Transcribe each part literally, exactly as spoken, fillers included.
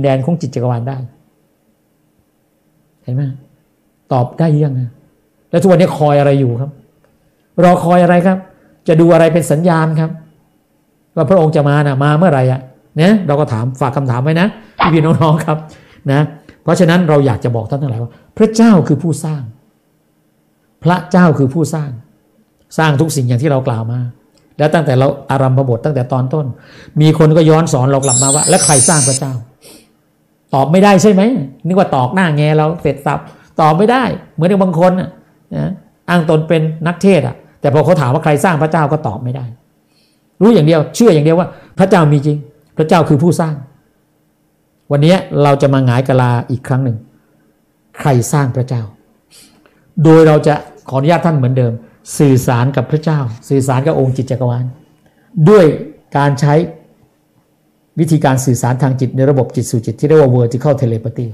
แดนของจิตจักรวาลได้เห็นไหมตอบได้ยังไงแล้วทุกวันนี้คอยอะไรอยู่ครับรอคอยอะไรครับจะดูอะไรเป็นสัญญาณครับว่าพระองค์จะมานะมาเมื่อไหร่อ่ะเนี่ยเราก็ถามฝากคำถามไว้นะพี่น้องๆครับนะเพราะฉะนั้นเราอยากจะบอกท่านทั้งหลายว่าพระเจ้าคือผู้สร้างพระเจ้าคือผู้สร้างสร้างทุกสิ่งอย่างที่เรากล่าวมาแล้วตั้งแต่เราอารัมภบทตั้งแต่ตอนต้นมีคนก็ย้อนสอนเรากลับมาว่าแล้วใครสร้างพระเจ้าตอบไม่ได้ใช่ไหมนึกว่าตอกหน้าแงเราเสร็จสับตอบไม่ได้เหมือนอย่างบางคนนะอ้างตนเป็นนักเทศอ่ะแต่พอเขาถามว่าใครสร้างพระเจ้าก็ตอบไม่ได้รู้อย่างเดียวเชื่ออย่างเดียวว่าพระเจ้ามีจริงพระเจ้าคือผู้สร้างวันนี้เราจะมาหงายกะลาอีกครั้งหนึ่งใครสร้างพระเจ้าโดยเราจะขออนุญาตท่านเหมือนเดิมสื่อสารกับพระเจ้าสื่อสารกับองค์จิตจักรวาลด้วยการใช้วิธีการสื่อสารทางจิตในระบบจิตสู่จิตที่เรียกว่า vertical telepathy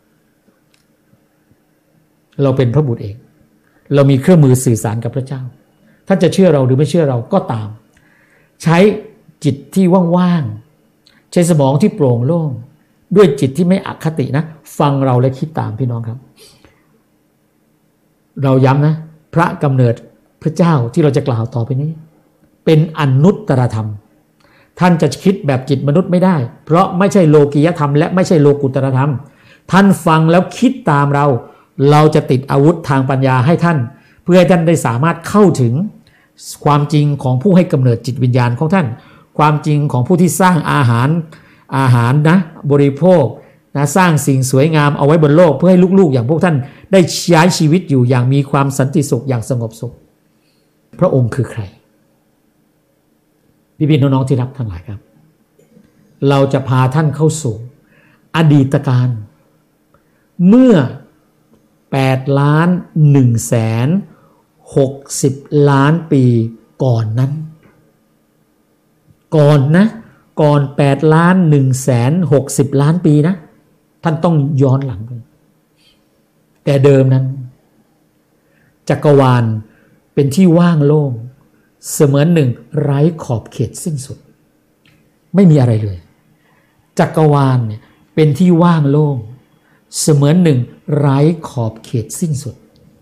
เราเป็นพระบุตรเองเรามีเครื่องมือสื่อสารกับพระเจ้าท่านจะเชื่อเราหรือไม่เชื่อเราก็ตามใช้จิตที่ว่างๆใช้สมองที่โปร่งโล่งด้วยจิตที่ไม่อคตินะฟังเราและคิดตามพี่น้องครับเราย้ำนะพระกำเนิดพระเจ้าที่เราจะกล่าวต่อไปนี้เป็นอนุตตรธรรมท่านจะคิดแบบจิตมนุษย์ไม่ได้เพราะไม่ใช่โลกียธรรมและไม่ใช่โลกุตตรธรรมท่านฟังแล้วคิดตามเราเราจะติดอาวุธทางปัญญาให้ท่านเพื่อให้ท่านได้สามารถเข้าถึงความจริงของผู้ให้กำเนิดจิตวิญญาณของท่านความจริงของผู้ที่สร้างอาหารอาหารนะบริโภคนะสร้างสิ่งสวยงามเอาไว้บนโลกเพื่อให้ลูกๆอย่างพวกท่านได้ใช้ชีวิตอยู่อย่างมีความสันติสุขอย่างสงบสุขพระองค์คือใครพี่ๆน้องๆที่รักทั้งหลายครับเราจะพาท่านเข้าสู่อดีตการเมื่อแปดล้านหนึ่งแสนหกสิบล้านปีก่อนนั้นก่อนนะก่อนแปดล้านหนึ่งแสนหกสิบล้านปีนะท่านต้องย้อนหลังไปแต่เดิมนั้นจักรวาลเป็นที่ว่างโล่งเสมือนหนึ่งไร้ขอบเขตสิ้นสุดไม่มีอะไรเลยจักรวาลเนี่ยเป็นที่ว่างโล่งเสมือนหนึ่งไร้ขอบเขตสิ้นสุด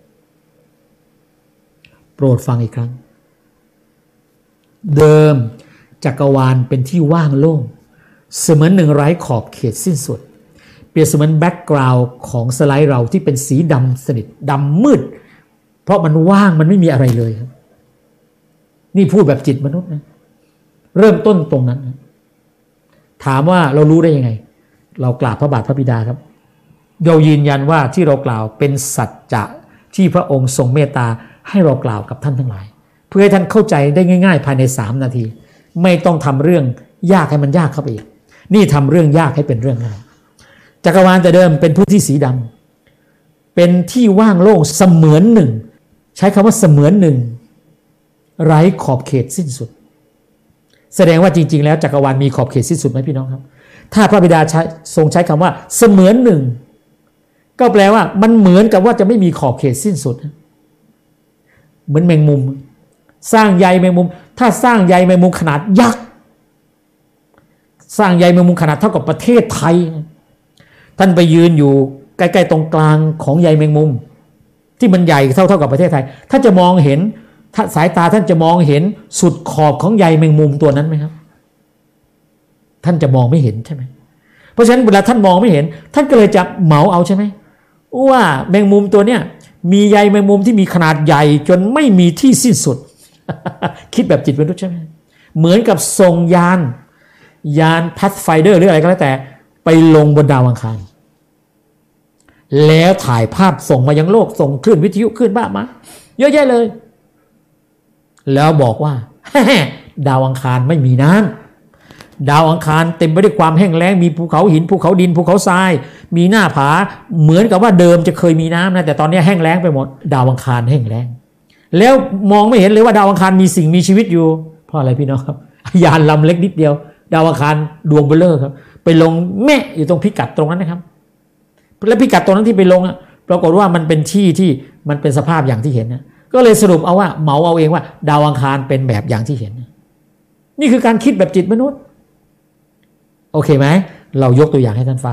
โปรดฟังอีกครั้งเดิมจักรวาลเป็นที่ว่างโล่งเสมือนหนึ่งไร้ขอบเขตสิ้นสุดเปรียบเสมือนแบ็กกราวด์ของสไลด์เราที่เป็นสีดำสนิทดำมืดเพราะมันว่างมันไม่มีอะไรเลยครับนี่พูดแบบจิตมนุษย์นะเริ่มต้นตรงนั้นนะถามว่าเรารู้ได้ยังไงเรากราบพระบาทพระบิดาครับเรายืนยันว่าที่เรากล่าวเป็นสัจจะที่พระองค์ทรงเมตตาให้เรากล่าวกับท่านทั้งหลายเพื่อให้ท่านเข้าใจได้ง่ายๆภายในสามนาทีไม่ต้องทำเรื่องยากให้มันยากเข้าไปอีกนี่ทำเรื่องยากให้เป็นเรื่องง่ายจักรวาลแต่เดิมเป็นพื้นที่สีดำเป็นที่ว่างโล่งเสมือนหนึ่งใช้คำว่าเสมือนหนึ่งไร้ขอบเขตสิ้นสุดแสดงว่าจริงๆแล้วจักรวาลมีขอบเขตสิ้นสุดไหมพี่น้องครับถ้าพระบิดาใช้ทรงใช้คำว่าเสมือนหนึ่งก็แปลว่ามันเหมือนกับว่าจะไม่มีขอบเขตสิ้นสุดเหมือนแมงมุมสร้างใยแมงมุมถ้าสร้างใยแมงมุมขนาดยักษ์สร้างใยแมงมุมขนาดเท่ากับประเทศไทยท่านไปยืนอยู่ใกล้ๆตรงกลางของใยแมงมุมที่มันใหญ่เท่าๆกับประเทศไทยท่านจะมองเห็นสายตาท่านจะมองเห็นสุดขอบของใยแมงมุมตัวนั้นไหมครับท่านจะมองไม่เห็นใช่ไหมเพราะฉะนั้นเวลาท่านมองไม่เห็นท่านก็เลยจะเหมาเอาใช่ไหมว่าแมงมุมตัวเนี้ยมีใยแมงมุมที่มีขนาดใหญ่จนไม่มีที่สิ้นสุด คิดแบบจิตมนุษย์ใช่ไหมเหมือนกับส่งยานยาน Pathfinder หรืออะไรก็แล้วแต่ไปลงบนดาวอังคารแล้วถ่ายภาพส่งมายังโลกส่งคลื่นวิทยุคลื่นบ้ามาเยอะแยะเลยแล้วบอกว่า ดาวอังคารไม่มีน้ำดาวอังคารเต็มไปด้วยความแห้งแล้งมีภูเขาหินภูเขาดินภูเขาทรายมีหน้าผาเหมือนกับว่าเดิมจะเคยมีน้ำนะแต่ตอนนี้แห้งแล้งไปหมดดาวอังคารแห้งแล้งแล้วมองไม่เห็นเลยว่าดาวอังคารมีสิ่งมีชีวิตอยู่เพราะอะไรพี่น้องครับยานลำเล็กนิดเดียวดาวอังคารดวงเบลอครับไปลงแม่อยู่ตรงพิกัดตรงนั้นนะครับแล้วพิกัดตรงนั้นที่ไปลงอ่ะปรากฏว่ามันเป็นที่ที่มันเป็นสภาพอย่างที่เห็นนะก็เลยสรุปเอาว่าเหมาเอาเองว่าดาวอังคารเป็นแบบอย่างที่เห็นนี่คือการคิดแบบจิตมนุษย์โอเคไหมเรายกตัวอย่างให้ท่านฟัง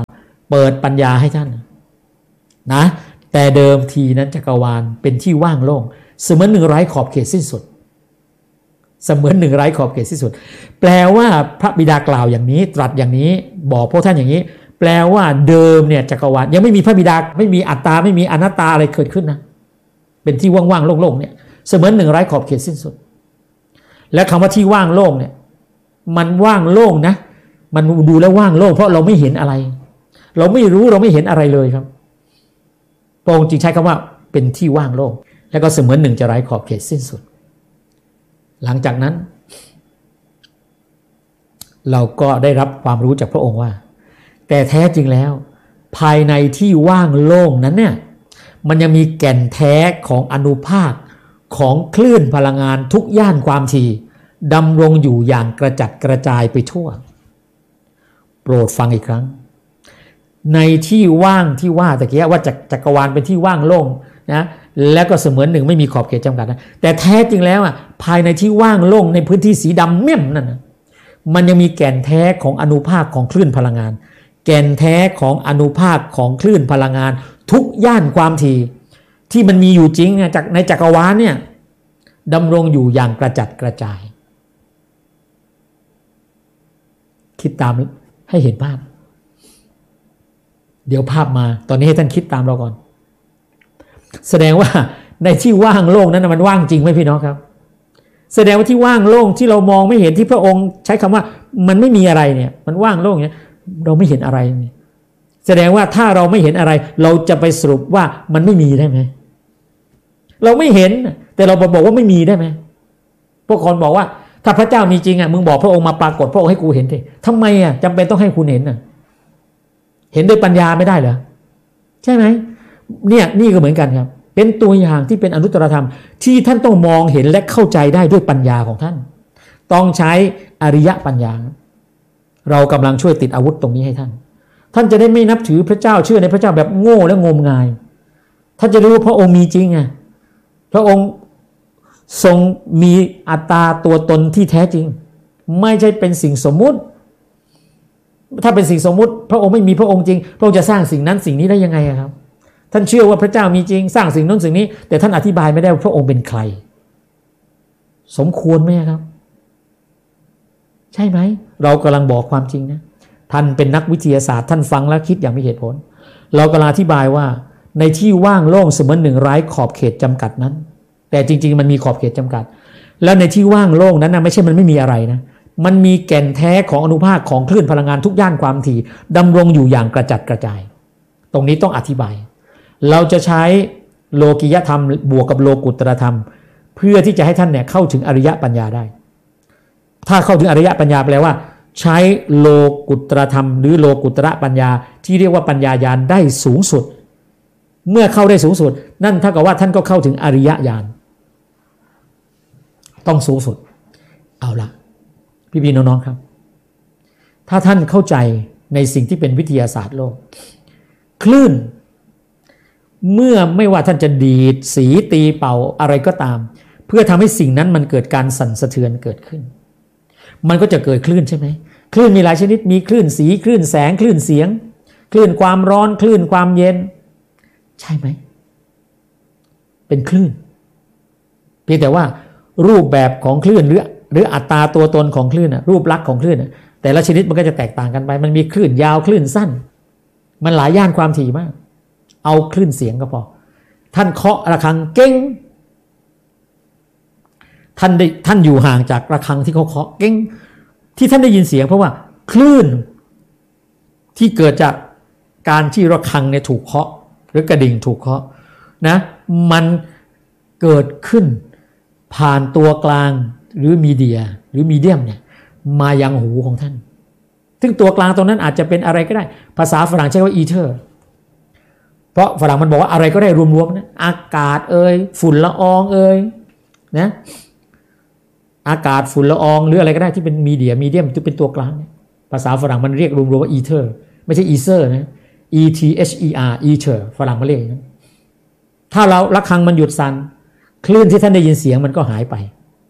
เปิดปัญญาให้ท่านนะแต่เดิมทีนั้นจักรวาลเป็นที่ว่างโล่งเสมือนหนึ่งไร้ขอบเขตสิ้นสุดเสมือนหนึ่งไร้ขอบเขตสิ้นสุดแปลว่าพระบิดากล่าวอย่างนี้ตรัสอย่างนี้บอกพวกท่านอย่างนี้แปลว่าเดิมเนี่ยจักรวาลยังไม่มีพระบิดาไม่มีอัตตาไม่มีอนัตตาอะไรเกิดขึ้นนะเป็นที่ว่างๆโล่งๆเนี่ยเสมือนหนึ่งไร้ขอบเขตสิ้นสุดและคำว่าที่ว่างโล่งเนี่ยมันว่างโล่งนะมันดูแล้วว่างโล่งเพราะเราไม่เห็นอะไรเราไม่รู้เราไม่เห็นอะไรเลยครับพระองค์จึงใช้คำว่าเป็นที่ว่างโล่งแล้วก็เสมือนหนึ่งจะไร้ขอบเขตสิ้นสุดหลังจากนั้นเราก็ได้รับความรู้จากพระองค์ว่าแต่แท้จริงแล้วภายในที่ว่างโล่งนั้นเนี่ยมันยังมีแก่นแท้ของอานุภาคของคลื่นพลังงานทุกย่านความถี่ดำรงอยู่อย่างกระจัดกระจายไปทั่วโปรดฟังอีกครั้งในที่ว่างที่ว่าตะเกียว่าจักรวาลเป็นที่ว่างโล่งนะแล้วก็เสมือนหนึ่งไม่มีขอบเขตจำกัดนะแต่แท้จริงแล้วอ่ะภายในที่ว่างโล่งในพื้นที่สีดำเมี่ยมนั่นนะมันยังมีแก่นแท้ของอานุภาคของคลื่นพลังงานแก่นแท้ของอานุภาคของคลื่นพลังงานทุกย่านความถี่ที่มันมีอยู่จริงจากในจักรวาลเนี่ยดำรงอยู่อย่างกระจัดกระจายคิดตามให้เห็นภาพเดี๋ยวภาพมาตอนนี้ให้ท่านคิดตามเราก่อนแสดงว่าในที่ว่างโล่งนั้นมันว่างจริงไหมพี่น้องครับแสดงว่าที่ว่างโล่งที่เรามองไม่เห็นที่พระองค์ใช้คำว่ามันไม่มีอะไรเนี่ยมันว่างโล่งเนี่ยเราไม่เห็นอะไรเนี่ยแสดงว่าถ้าเราไม่เห็นอะไรเราจะไปสรุปว่ามันไม่มีได้ไหมเราไม่เห็นแต่เราบอกว่าไม่มีได้ไหมพวกคนบอกว่าถ้าพระเจ้ามีจริงอ่ะมึงบอกพระองค์มาปรากฏพระองค์ให้กูเห็นสิทำไมอ่ะจำเป็นต้องให้คุณเห็นอ่ะเห็นด้วยปัญญาไม่ได้เหรอใช่ไหมเนี่ยนี่ก็เหมือนกันครับเป็นตัวอย่างที่เป็นอนุตตรธรรมที่ท่านต้องมองเห็นและเข้าใจได้ด้วยปัญญาของท่านต้องใช้อริยปัญญาเรากำลังช่วยติดอาวุธตรงนี้ให้ท่านท่านจะได้ไม่นับถือพระเจ้าเชื่อในพระเจ้าแบบโง่และงมงายท่านจะรู้ว่าพระองค์มีจริงไงพระองค์ทรงมีอัตตาตัวตนที่แท้จริงไม่ใช่เป็นสิ่งสมมุติถ้าเป็นสิ่งสมมุติพระองค์ไม่มีพระองค์จริงพระองค์จะสร้างสิ่งนั้นสิ่งนี้ได้ยังไงครับท่านเชื่อว่าพระเจ้ามีจริงสร้างสิ่งนั้นสิ่งนี้แต่ท่านอธิบายไม่ได้ว่าพระองค์เป็นใครสมควรไหมครับใช่ไหมเรากำลังบอกความจริงนะท่านเป็นนักวิทยาศาสตร์ท่านฟังแล้วคิดอย่างมีเหตุผลเรากำลังอธิบายว่าในที่ว่างโล่งเสมือนหนึ่งไร้ขอบเขตจำกัดนั้นแต่จริงๆมันมีขอบเขตจำกัดแล้วในที่ว่างโล่งนั้นนะไม่ใช่มันไม่มีอะไรนะมันมีแก่นแท้ของอนุภาคของคลื่นพลังงานทุกย่านความถี่ดำรงอยู่อย่างกระจัดกระจายตรงนี้ต้องอธิบายเราจะใช้โลกิยธรรมบวกกับโลกุตตรธรรมเพื่อที่จะให้ท่านเนี่ยเข้าถึงอริยปัญญาได้ถ้าเข้าถึงอริยปัญญาแปลว่าใช้โลกุตตรธรรมหรือโลกุตระปัญญาที่เรียกว่าปัญญาญาณได้สูงสุดเมื่อเข้าได้สูงสุดนั่นเท่ากับว่าท่านก็เข้าถึงอริยญาณต้องสูงสุดเอาละพี่ๆน้องๆครับถ้าท่านเข้าใจในสิ่งที่เป็นวิทยาศาสตร์โลกคลื่นเมื่อไม่ว่าท่านจะดีดสีตีเป่าอะไรก็ตามเพื่อทำให้สิ่งนั้นมันเกิดการสั่นสะเทือนเกิดขึ้นมันก็จะเกิดคลื่นใช่ไหมคลื่นมีหลายชนิดมีคลื่นสีคลื่นแสงคลื่นเสียงคลื่นความร้อนคลื่นความเย็นใช่ไหมเป็นคลื่นเพียงแต่ว่ารูปแบบของคลื่นหรือหรืออัตราตัวตนของคลื่นรูปลักษณ์ของคลื่นแต่ละชนิดมันก็จะแตกต่างกันไปมันมีคลื่นยาวคลื่นสั้นมันหลายย่านความถี่มากเอาคลื่นเสียงก็พอท่านเคาะระฆังเก้งท่านได้ท่านอยู่ห่างจากระฆังที่เขาเคาะเก้งที่ท่านได้ยินเสียงเพราะว่าคลื่นที่เกิดจากการที่ระฆังเนี่ยถูกเคาะหรือกระดิ่งถูกเคาะนะมันเกิดขึ้นผ่านตัวกลางหรือมีเดียหรือมีเดียมเนี่ยมายังหูของท่านซึ่งตัวกลางตรงนั้นอาจจะเป็นอะไรก็ได้ภาษาฝรั่งใช้ว่าอีเทอร์เพราะฝรั่งมันบอกว่าอะไรก็ได้รวมๆนะอากาศเอ่ยฝุ่นละอองเอ่ยนะอากาศฝุ่นละอองหรืออะไรก็ได้ที่เป็นมีเดียมีเดียมที่เป็นตัวกลางภาษาฝรั่งมันเรียกรวมๆว่าอีเทอร์ไม่ใช่อีเซอร์นะ E T H E R อีเทอร์ฝรั่งมันเรียกอย่างนั้นถ้าเราระฆังมันหยุดสั่นคลื่นที่ท่านได้ยินเสียงมันก็หายไป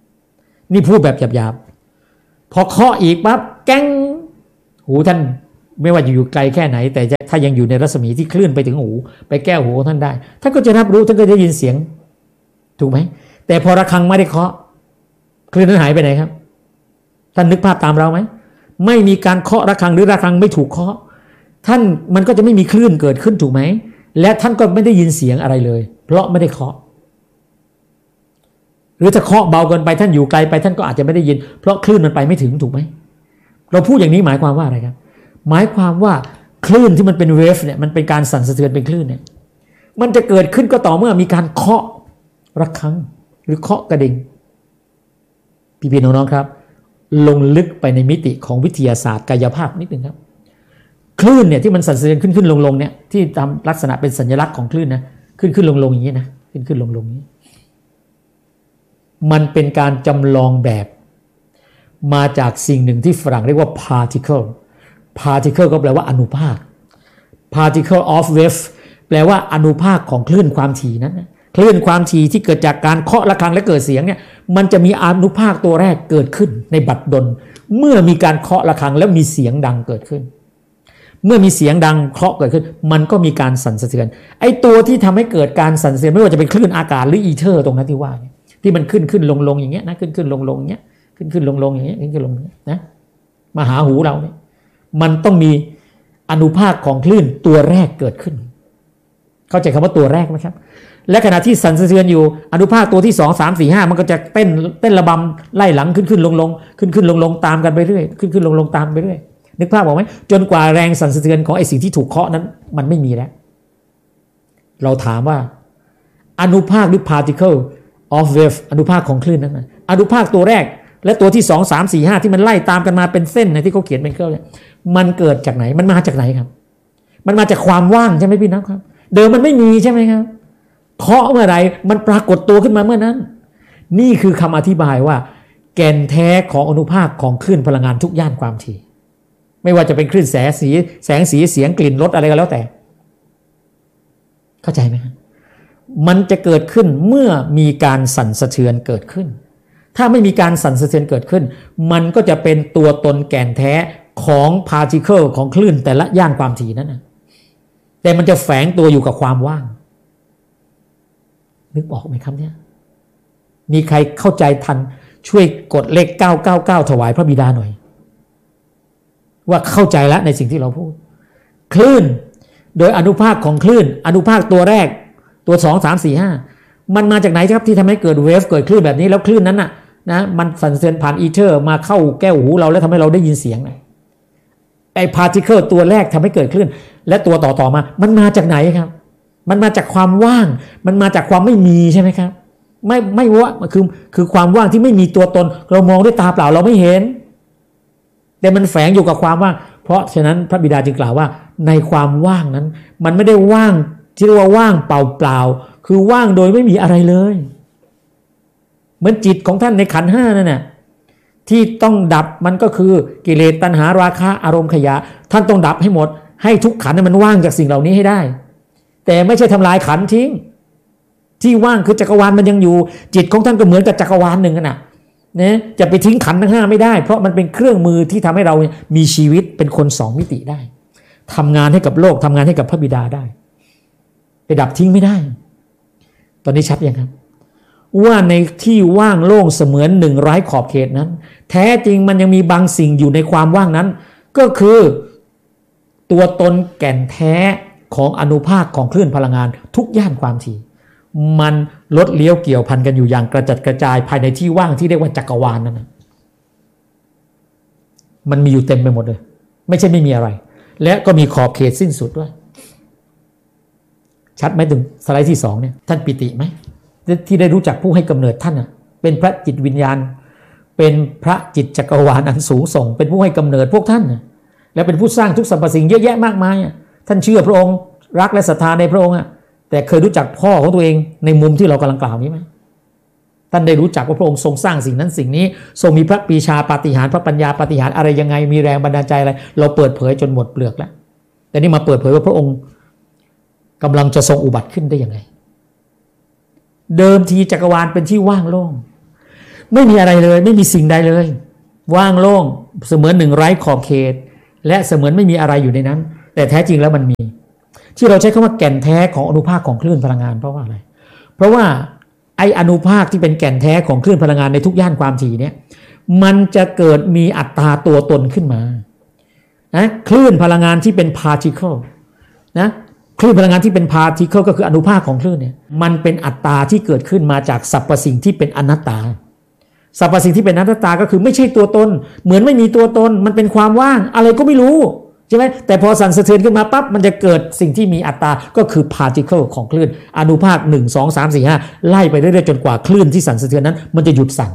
นี่พูดแบบหยาบๆพอเคาะอีกปั๊บแก้งหูท่านไม่ว่าอยู่ไกลแค่ไหนแต่ถ้ายังอยู่ในรัศมีที่คลื่นไปถึงหูไปแก้วหูท่านได้ท่านก็จะรับรู้ท่านก็จะยินเสียงถูกไหมแต่พอระฆังไม่ได้เคาะคลื่นนั้นหายไปไหนครับท่านนึกภาพตามเราไหมไม่มีการเคาะระฆังหรือระฆังไม่ถูกเคาะท่านมันก็จะไม่มีคลื่นเกิดขึ้นถูกไหมและท่านก็ไม่ได้ยินเสียงอะไรเลยเพราะไม่ได้เคาะหรือถ้าเคาะเบาเกินไปท่านอยู่ไกลไปท่านก็อาจจะไม่ได้ยินเพราะคลื่นมันไปไม่ถึงถูกไหมเราพูดอย่างนี้หมายความว่าอะไรครับหมายความว่าคลื่นที่มันเป็นเวฟเนี่ยมันเป็นการสั่นสะเทือนเป็นคลื่นเนี่ยมันจะเกิดขึ้นก็ต่อเมื่อมีการเคาะระฆังหรือเคาะกระดิ่งพี่ๆน้องๆครับลงลึกไปในมิติของวิทยาศาสตร์กายภาพนิดนึงครับคลื่นเนี่ยที่มันสั่นสะเทือนขึ้นขึ้นลงลงเนี่ยที่ทำลักษณะเป็นสัญลักษณ์ของคลื่นนะขึ้นขึ้นลงลงอย่างนี้นะขึ้นขึ้นลงลงนี้มันเป็นการจำลองแบบมาจากสิ่งหนึ่งที่ฝรั่งเรียกว่า particle particle ก็แปลว่าอนุภาค particle of wave แปลว่าอนุภาคของคลื่นความถี่นั้นนะคลื่นความถี่ที่เกิดจากการเคาะระฆังและเกิดเสียงเนี่ยมันจะมีอนุภาคตัวแรกเกิดขึ้นในบัดดลเมื่อมีการเคาะระฆังแล้วมีเสียงดังเกิดขึ้นเมื่อมีเสียงดังเคาะเกิดขึ้นมันก็มีการสั่นสะเทือนไอ้ตัวที่ทำให้เกิดการสั่นสะเทือนไม่ว่าจะเป็นคลื่นอากาศหรืออีเทอร์ตรงนั้นที่ว่าที่มันขึ้นขึ้นลงลงอย่างเงี้ยนะขึ้นขึ้นลงลงอย่างเงี้ยขึ้นขึ้นลงลงอย่างเงี้ยขึ้นขึ้นลงนะมาหาหูเราเนี่ยมันต้องมีอนุภาคของคลื่นตัวแรกเกิดขึ้นเข้าใจคำว่าตัวแรกไหมครับและขณะที่สั่นสะเทือนอยู่อนุภาคตัวที่สองสามสี่ห้ามันก็จะเต้นเต้นระบำไล่หลังขึ้นขึ้นลงลงขึ้นขึ้นลงลงตามกันไปเรื่อยขึ้นขึ้นลงลงตามไปเรื่อยนึกภาพออกไหมจนกว่าแรงสั่นสะเทือนของไอ้สิ่งที่ถูกเคาะนั้นมันไม่มีแล้วเราถามว่าอนุภาคหรือ particle of wave อนุภาคของคลื่นนั้นนะอนุภาคตัวแรกและตัวที่สอง สาม สี่ ห้าที่มันไล่ตามกันมาเป็นเส้นนะที่เขาเขียนเป็นเครื่องเนี่ยมันเกิดจากไหนมันมาจากไหนครับมันมาจากความว่างใช่ไหมพี่น้องครับเดิมมันไม่มีใช่ไหมครับเคาะเมื่อไหร่มันปรากฏตัวขึ้นมาเมื่อนั้นนี่คือคำอธิบายว่าแก่นแท้ของอนุภาคของคลื่นพลังงานทุกย่านความถี่ไม่ว่าจะเป็นคลื่นแสงสีแสงสีเสียงกลิ่นรสอะไรก็แล้วแต่เข้าใจไหมครับมันจะเกิดขึ้นเมื่อมีการสั่นสะเทือนเกิดขึ้นถ้าไม่มีการสั่นสะเทือนเกิดขึ้นมันก็จะเป็นตัวตนแก่นแท้ของพาร์ติเคิลของคลื่นแต่ละย่านความถี่นั้นนะแต่มันจะแฝงตัวอยู่กับความว่างนึกออกไหมครับเนี่ยมีใครเข้าใจทันช่วยกดเลขเก้าเก้าเก้าถวายพระบิดาหน่อยว่าเข้าใจแล้วในสิ่งที่เราพูดคลื่นโดยอนุภาคของคลื่นอนุภาคตัวแรกตัวสอง สาม สี่ ห้ามันมาจากไหนครับที่ทำให้เกิดเวฟเกิดคลื่นแบบนี้แล้วคลื่นนั้นน่ะนะมันสั่นสะเทือนผ่านอีเทอร์มาเข้าแก้วหูเราแล้วทำให้เราได้ยินเสียงนะไอ้พาร์ติเคิลตัวแรกทำให้เกิดคลื่นและตัวต่อๆมามันมาจากไหนครับมันมาจากความว่างมันมาจากความไม่มีใช่ไหมครับไม่ไม่ว่าคือคือความว่างที่ไม่มีตัวตนเรามองด้วยตาเปล่าเราไม่เห็นแต่มันแฝงอยู่กับความว่างเพราะฉะนั้นพระบิดาจึงกล่าวว่าในความว่างนั้นมันไม่ได้ว่างที่เรียกว่าว่างเปล่าๆคือว่างโดยไม่มีอะไรเลยเหมือนจิตของท่านในขันธ์ห้านั่นน่ะที่ต้องดับมันก็คือกิเลสตัณหาราคะอารมณ์ขยะท่านต้องดับให้หมดให้ทุกขันธ์มันว่างจากสิ่งเหล่านี้ให้ได้แต่ไม่ใช่ทำลายขันธ์ทิ้งที่ว่างคือจักรวาลมันยังอยู่จิตของท่านก็เหมือนกับจักรวาลหนึ่งน่ะนะจะไปทิ้งขันธ์ทั้งห้าไม่ได้เพราะมันเป็นเครื่องมือที่ทำให้เรามีชีวิตเป็นคนสองมิติได้ทำงานให้กับโลกทำงานให้กับพระบิดาได้ไปดับทิ้งไม่ได้ตอนนี้ชัดยังครับว่าในที่ว่างโล่งเสมือนหนึ่งไร้ขอบเขตนั้นแท้จริงมันยังมีบางสิ่งอยู่ในความว่างนั้นก็คือตัวตนแก่นแท้ของอนุภาคของคลื่นพลังงานทุกย่านความถี่มันลดเลี้ยวเกี่ยวพันกันอยู่อย่างกระจัดกระจายภายในที่ว่างที่เรียกว่าจักรวาลนั่นนะมันมีอยู่เต็มไปหมดเลยไม่ใช่ไม่มีอะไรและก็มีขอบเขตสิ้นสุดด้วยชัดไหมถึงสไลด์ที่สองเนี่ยท่านปิติไหมที่ได้รู้จักผู้ให้กำเนิดท่านอ่ะเป็นพระจิตวิญญาณเป็นพระจิตจักรวาลอันสูงส่งเป็นผู้ให้กำเนิดพวกท่านนะและเป็นผู้สร้างทุกสรรพสิ่งเยอะแยะมากมายอ่ะท่านเชื่อพระองค์รักและศรัทธาในพระองค์อ่ะแต่เคยรู้จักพ่อของตัวเองในมุมที่เรากำลังกล่าวนี้ไหมท่านได้รู้จักว่าพระองค์ทรงสร้างสิ่งนั้นสิ่งนี้ทรงมีพระปรีชาปาฏิหาริย์พระปัญญาปาฏิหาริย์อะไรยังไงมีแรงบันดาลใจอะไรเราเปิดเผยจนหมดเปลือกแล้วแต่นี่มาเปิดเผยว่าพระองค์กำลังจะทรงอุบัติขึ้นได้ยังไงเดิมทีจักรวาลเป็นที่ว่างโล่งไม่มีอะไรเลยไม่มีสิ่งใดเลยว่างโล่งเสมือนหนึ่งไร้ขอบเขตและเสมือนไม่มีอะไรอยู่ในนั้นแต่แท้จริงแล้วมันมีที่เราใช้คำว่าแก่นแท้ของอนุภาคของคลื่นพลังงานเพราะว่าอะไรเพราะว่าไออนุภาคที่เป็นแก่นแท้ของคลื่นพลังงานในทุกย่านความถี่เนี่ยมันจะเกิดมีอัตราตัวตนขึ้นมานะคลื่นพลังงานที่เป็น particle นะคลื่นพลังงานที่เป็น particle ก็คืออนุภาคของคลื่นเนี่ยมันเป็นอัตราที่เกิดขึ้นมาจากสรรพสิ่งที่เป็นอนัตตาสรรพสิ่งที่เป็นอนัตตาก็คือไม่ใช่ตัวตนเหมือนไม่มีตัวตนมันเป็นความว่างอะไรก็ไม่รู้ใช่ไหมแต่พอสั่นสะเทือนขึ้นมาปั๊บมันจะเกิดสิ่งที่มีอัตราก็คือ particle ของคลื่นอนุภาคหนึ่ง สอง สาม สี่ ห้าไล่ไปเรื่อยๆจนกว่าคลื่นที่สั่นสะเทือนนั้นมันจะหยุดสั่น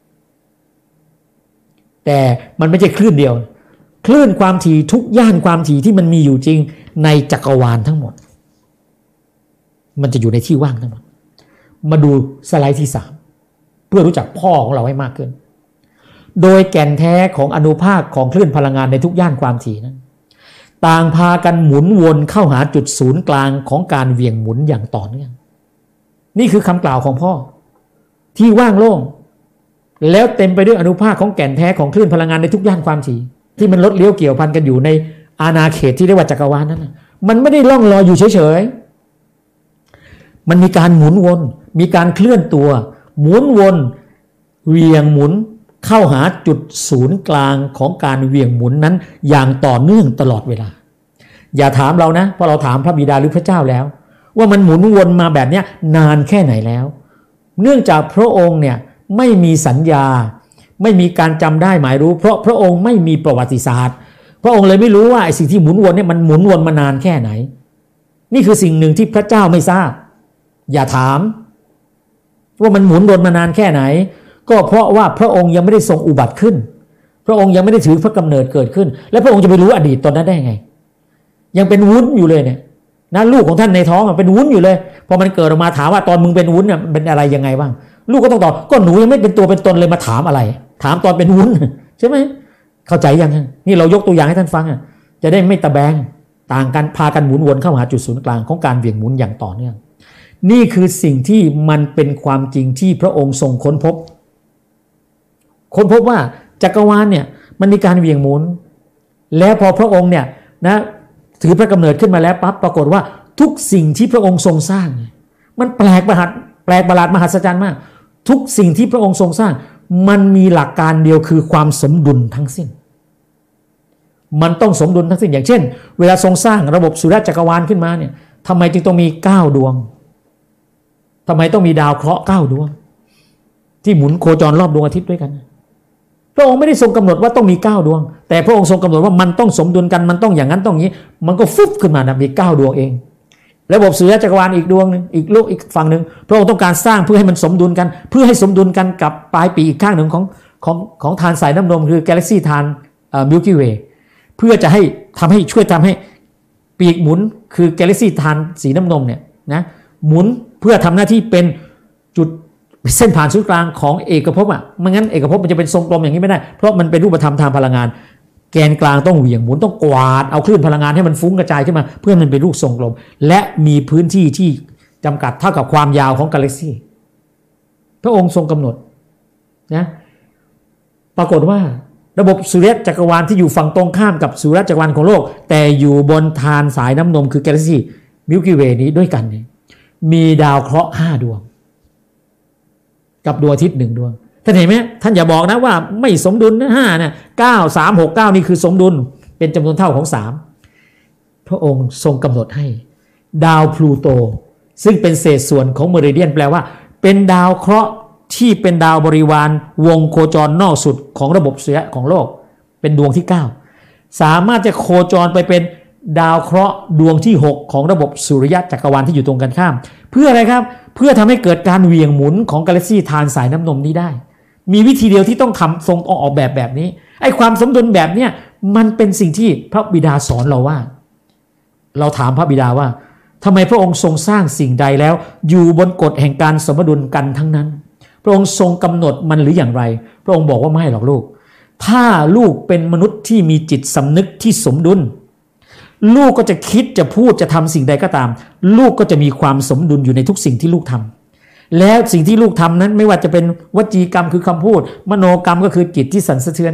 แต่มันไม่ใช่คลื่นเดียวคลื่นความถี่ทุกย่านความถี่ที่มันมีอยู่จริงในจักรวาลทั้งหมดมันจะอยู่ในที่ว่างทั้งหมดมาดูสไลด์ที่สามเพื่อรู้จักพ่อของเราให้มากขึ้นโดยแก่นแท้ของอนุภาคของคลื่นพลังงานในทุกย่านความถี่นั้นต่างพากันหมุนวนเข้าหาจุดศูนย์กลางของการเหวี่ยงหมุนอย่างต่อเนื่องนี่คือคำกล่าวของพ่อที่ว่างโล่งแล้วเต็มไปด้วยอนุภาคของแก่นแท้ของคลื่นพลังงานในทุกย่านความถี่ที่มันลดเลี้ยวเกี่ยวพันกันอยู่ในอาณาเขตที่เรียกว่าจักรวาลนั้นมันไม่ได้ล่องลอยอยู่เฉยๆมันมีการหมุนวนมีการเคลื่อนตัวหมุนวนเหวี่ยงหมุนเข้าหาจุดศูนย์กลางของการเหวี่ยงหมุนนั้นอย่างต่อเนื่องตลอดเวลาอย่าถามเรานะเพราะเราถามพระบิดาหรือพระเจ้าแล้วว่ามันหมุนวนมาแบบนี้นานแค่ไหนแล้วเนื่องจากพระองค์เนี่ยไม่มีสัญญาไม่มีการจำได้หมายรู้เพราะพระองค์ไม่มีประวัติศาสตร์พระองค์เลยไม่รู้ว่าไอ้สิ่งที่หมุนวนเนี่ยมันหมุนวนมานานแค่ไหนนี่คือสิ่งหนึ่งที่พระเจ้าไม่ทราบอย่าถามว่ามันหมุนวนมานานแค่ไหนก็เพราะว่าพระองค์ยังไม่ได้ทรงอุบัติขึ้นพระองค์ยังไม่ได้ถือพระกำเนิดเกิดขึ้นและพระองค์จะไปรู้อดีตตอนนั้นได้ไงยังเป็นวุ้นอยู่เลยเนี่ยนะลูกของท่านในท้องเป็นวุ้นอยู่เลยพอมันเกิดออกมาถามว่าตอนมึงเป็นวุ้นเนี่ยเป็นอะไรยังไงบ้างลูกก็ต้องตอบก็หนูยังไม่เป็นตัวเป็นตนเลยมาถามอะไรถามตอนเป็นวุ้นใช่ไหมเข้าใจยังนี่เรายกตัวอย่างให้ท่านฟังอ่ะจะได้ไม่ตะแบงต่างกันพากันหมุนวนเข้าหาจุดศูนย์กลางของการเหวี่ยงหมุนอย่างต่อเนื่องนี่คือสิ่งที่มันเป็นความจริงที่พระองค์ทรงค้นพบค้นพบว่าจักรวาลเนี่ยมันมีการเหวี่ยงหมุนแล้วพอพระองค์เนี่ยนะถือพระกำเนิดขึ้นมาแล้วปั๊บปรากฏว่าทุกสิ่งที่พระองค์ทรงสร้างมันแปลกประหลาดแปลกประหลาดมหัศจรรย์มากทุกสิ่งที่พระองค์ทรงสร้างมันมีหลักการเดียวคือความสมดุลทั้งสิ้นมันต้องสมดุลทั้งสิ้นอย่างเช่นเวลาทรงสร้างระบบสุริยะจักรวาลขึ้นมาเนี่ยทำไมจึงต้องมีเก้าดวงทำไมต้องมีดาวเคราะห์เก้าดวงที่หมุนโคจรรอบดวงอาทิตย์ด้วยกันพระองค์ไม่ได้ทรงกำหนดว่าต้องมีเก้าดวงแต่พระองค์ทรงกำหนดว่ามันต้องสมดุลกันมันต้องอย่างนั้นต้องอย่างนี้มันก็ฟุบขึ้นมานะมีเก้าดวงเองระบบสุริยะจักรวาลอีกดวงนึงอีกโลกอีกฝั่งนึงพระองค์ต้องการสร้างเพื่อให้มันสมดุลกันเพื่อให้สมดุลกันกับปลายปีอีกข้างหนึ่งของของของธารสายน้ำนมคือ Galaxy ธารมิลกี้เวย์เพื่อจะให้ทำให้ช่วยทำให้ปีกหมุนคือ Galaxy ธารสีน้ำนมเนี่ยนะหมุนเพื่อทำหน้าที่เป็นจุดเส้นผ่านศูนย์กลางของเอกภพอ่ะไม่งั้นเอกภพมันจะเป็นทรงกลมอย่างนี้ไม่ได้เพราะมันเป็นรูปธรรมทางพลังงานแกนกลางต้องเหวี่ยงหมุนต้องกวาดเอาคลื่นพลังงานให้มันฟุ้งกระจายขึ้นมาเพื่อมันเป็นรูปทรงกลมและมีพื้นที่ที่จำกัดเท่ากับความยาวของกาแล็กซี่พระองค์ทรงกำหนดนะปรากฏว่าระบบสุริยะจักรวาลที่อยู่ฝั่งตรงข้ามกับสุริยะจักรวาลของโลกแต่อยู่บนธารสายน้ำนมคือกาแล็กซี่มิลกี้เวย์นี้ด้วยกันเนี่ยมีดาวเคราะห์ห้าดวงกับดวงอาทิตย์หนึ่งดวงท่านเห็นไหมท่านอย่าบอกนะว่าไม่สมดุลนะห้าเนี่ยเก้าสามหกเก้านี่คือสมดุลเป็นจำนวนเท่าของสามพระองค์ทรงกำหนดให้ดาวพลูโตซึ่งเป็นเศษส่วนของเมริเดียนแปลว่าเป็นดาวเคราะห์ที่เป็นดาวบริวารวงโคจรนอกสุดของระบบสุริยะของโลกเป็นดวงที่เก้าสามารถจะโคจรไปเป็นดาวเคราะห์ดวงที่หกของระบบสุริยะจักรวาลที่อยู่ตรงกันข้ามเพื่ออะไรครับเพื่อทำให้เกิดการเหวี่ยงหมุนของกาแล็กซี่ธารสายน้ำนมนี้ได้มีวิธีเดียวที่ต้องทำทรงออกแบบแบบนี้ไอ้ความสมดุลแบบเนี้ยมันเป็นสิ่งที่พระบิดาสอนเราว่าเราถามพระบิดาว่าทำไมพระองค์ทรงสร้างสิ่งใดแล้วอยู่บนกฎแห่งการสมดุลกันทั้งนั้นพระองค์ทรงกำหนดมันหรืออย่างไรพระองค์บอกว่าไม่หรอกลูกถ้าลูกเป็นมนุษย์ที่มีจิตสำนึกที่สมดุลลูกก็จะคิดจะพูดจะทำสิ่งใดก็ตามลูกก็จะมีความสมดุลอยู่ในทุกสิ่งที่ลูกทำแล้วสิ่งที่ลูกทำนั้นไม่ว่าจะเป็นวจีกรรมคือคำพูดมโนกรรมก็คือจิตที่สั่นสะเทือน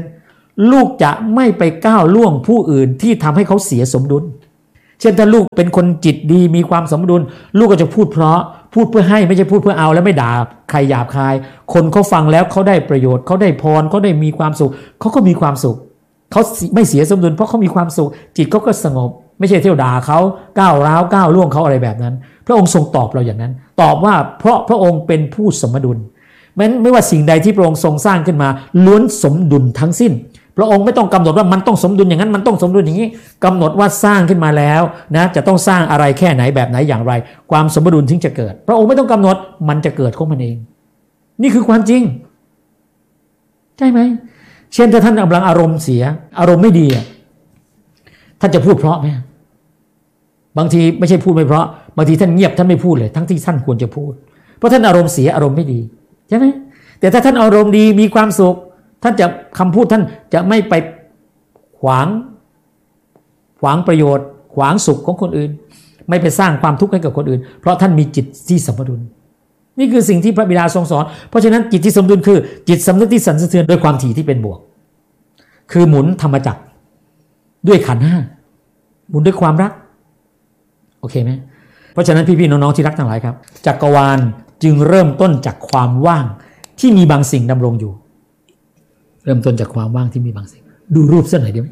ลูกจะไม่ไปก้าวล่วงผู้อื่นที่ทำให้เขาเสียสมดุลเช่นถ้าลูกเป็นคนจิตดีมีความสมดุลลูกก็จะพูดเพราะพูดเพื่อให้ไม่ใช่พูดเพื่อเอาแล้วไม่ด่าใครหยาบคายคนเขาฟังแล้วเขาได้ประโยชน์เขาได้พรเขาได้มีความสุขเขาก็มีความสุขเขาไม่เสียสมดุลเพราะเขามีความสุขจิตเขาก็สงบไม่ใช่เที่ยวด่าเขาก้าวร้าวก้าวล่วงเขาอะไรแบบนั้นพระองค์ทรงตอบเราอย่างนั้นตอบว่าเพราะพระองค์เป็นผู้สมดุลมันไม่ว่าสิ่งใดที่พระองค์ทรงสร้างขึ้นมาล้วนสมดุลทั้งสิ้นพระองค์ไม่ต้องกำหนดว่ามันต้องสมดุลอย่างนั้นมันต้องสมดุลอย่างนี้กำหนดว่าสร้างขึ้นมาแล้วนะจะต้องสร้างอะไรแค่ไหนแบบไหนอย่างไรความสมดุลถึงจะเกิดพระองค์ไม่ต้องกำหนดมันจะเกิดของมันเองนี่คือความจริงใช่ไหมเช่นถ้าท่านกำลังอารมณ์เสียอารมณ์ไม่ดีท่านจะพูดเพราะไหมบางทีไม่ใช่พูดไม่เพราะบางทีท่านเงียบท่านไม่พูดเลยทั้งที่ท่านควรจะพูดเพราะท่านอารมณ์เสียอารมณ์ไม่ดีใช่ไหมแต่ถ้าท่านอารมณ์ดีมีความสุขท่านจะคำพูดท่านจะไม่ไปขวางขวางประโยชน์ขวางสุขของคนอื่นไม่ไปสร้างความทุกข์ให้กับคนอื่นเพราะท่านมีจิตที่สมดุลนี่คือสิ่งที่พระบิดาทรงสอนเพราะฉะนั้นจิตที่สมดุลคือจิตสำนึกที่สั่นสะเทือนด้วยความถี่ที่เป็นบวกคือหมุนธรรมจักรด้วยขันธ์ห้าหมุนด้วยความรักโอเคไหมเพราะฉะนั้นพี่ๆน้องๆที่รักทั้งหลายครับจักรวาลจึงเริ่มต้นจากความว่างที่มีบางสิ่งดำรงอยู่เริ่มต้นจากความว่างที่มีบางสิ่งดูรูปสักหน่อยดีไหม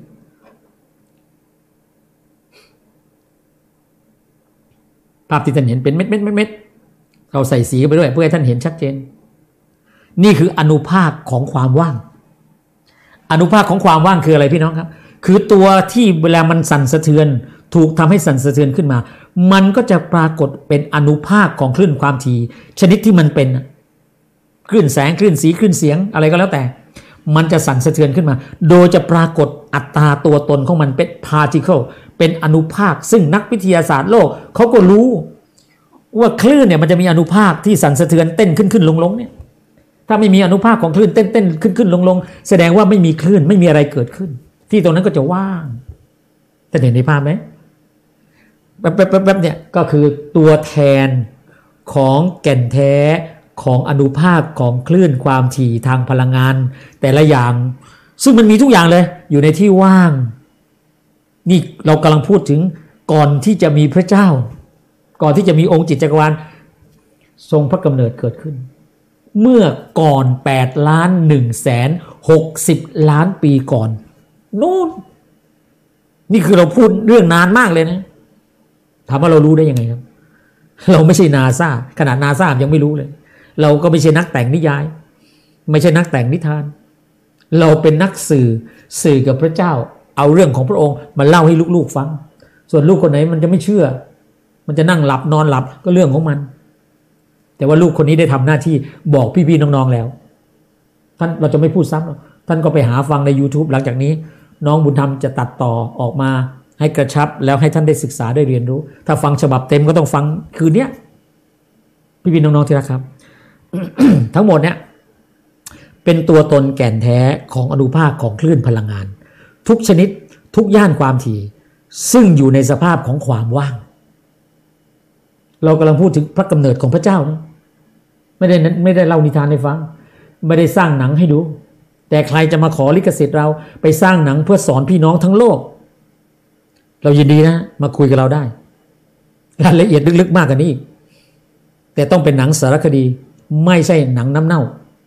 ภาพที่ท่านเห็นเป็นเม็ดเม็ดเม็ดเม็ดเราใส่สีไปด้วยเพื่อให้ท่านเห็นชัดเจนนี่คืออนุภาคของความว่างอนุภาคของความว่างคืออะไรพี่น้องครับคือตัวที่เวลามันสั่นสะเทือนถูกทำให้สั่นสะเทือนขึ้นมามันก็จะปรากฏเป็นอนุภาคของคลื่นความถี่ชนิดที่มันเป็นคลื่นแสงคลื่นสีคลื่นเสียงอะไรก็แล้วแต่มันจะสั่นสะเทือนขึ้นมาโดยจะปรากฏอัตราตัวตนของมันเป็น particle เป็นอนุภาคซึ่งนักวิทยาศาสตร์โลกเขาก็รู้ว่าคลื่นเนี่ยมันจะมีอนุภาคที่สั่นสะเทือนเต้นขึ้นขึ้นลงลงเนี่ยถ้าไม่มีอนุภาคของคลื่นเต้นเต้นขึ้นขึ้นลงลงแสดงว่าไม่มีคลื่นไม่มีอะไรเกิดขึ้นที่ตรงนั้นก็จะว่างท่านเห็นในภาพไหมแบบแบบแบบเนี่ยก็คือตัวแทนของแก่นแท้ของอนุภาคของคลื่นความถี่ทางพลังงานแต่ละอย่างซึ่งมันมีทุกอย่างเลยอยู่ในที่ว่างนี่เรากำลังพูดถึงก่อนที่จะมีพระเจ้าก่อนที่จะมีองค์จิตจักรวาลทรงพระกำเนิดเกิดขึ้นเมื่อก่อนแปดล้านหนึ่งแสนหกสิบล้านปีก่อนนู่นนี่คือเราพูดเรื่องนานมากเลยนะถามว่าเรารู้ได้ยังไงครับเราไม่ใช่นาซาขนาดนาซายังไม่รู้เลยเราก็ไม่ใช่นักแต่งนิยายไม่ใช่นักแต่งนิทานเราเป็นนักสื่อสื่อกับพระเจ้าเอาเรื่องของพระองค์มาเล่าให้ลูกๆฟังส่วนลูกคนไหนมันจะไม่เชื่อมันจะนั่งหลับนอนหลับก็เรื่องของมันแต่ว่าลูกคนนี้ได้ทำหน้าที่บอกพี่ๆน้องๆแล้วท่านเราจะไม่พูดซ้ำหรอกท่านก็ไปหาฟังใน YouTube หลังจากนี้น้องบุญธรรมจะตัดต่อออกมาให้กระชับแล้วให้ท่านได้ศึกษาได้เรียนรู้ถ้าฟังฉบับเต็มก็ต้องฟังคืนนี้พี่ๆน้องๆที่รักครับ ทั้งหมดเนี่ยเป็นตัวตนแก่นแท้ของอนุภาคของคลื่นพลังงานทุกชนิดทุกย่านความถี่ซึ่งอยู่ในสภาพของความว่างเรากำลังพูดถึงพระกำเนิดของพระเจ้านะไม่ได้ไม่ได้เล่านิทานให้ฟังไม่ได้สร้างหนังให้ดูแต่ใครจะมาขอลิขสิทธิ์เราไปสร้างหนังเพื่อสอนพี่น้องทั้งโลกเรายินดีนะมาคุยกับเราได้รายละเอียดลึกๆมากกว่านี้อีกแต่ต้องเป็นหนังสารคดีไม่ใช่หนังน้ำเน่า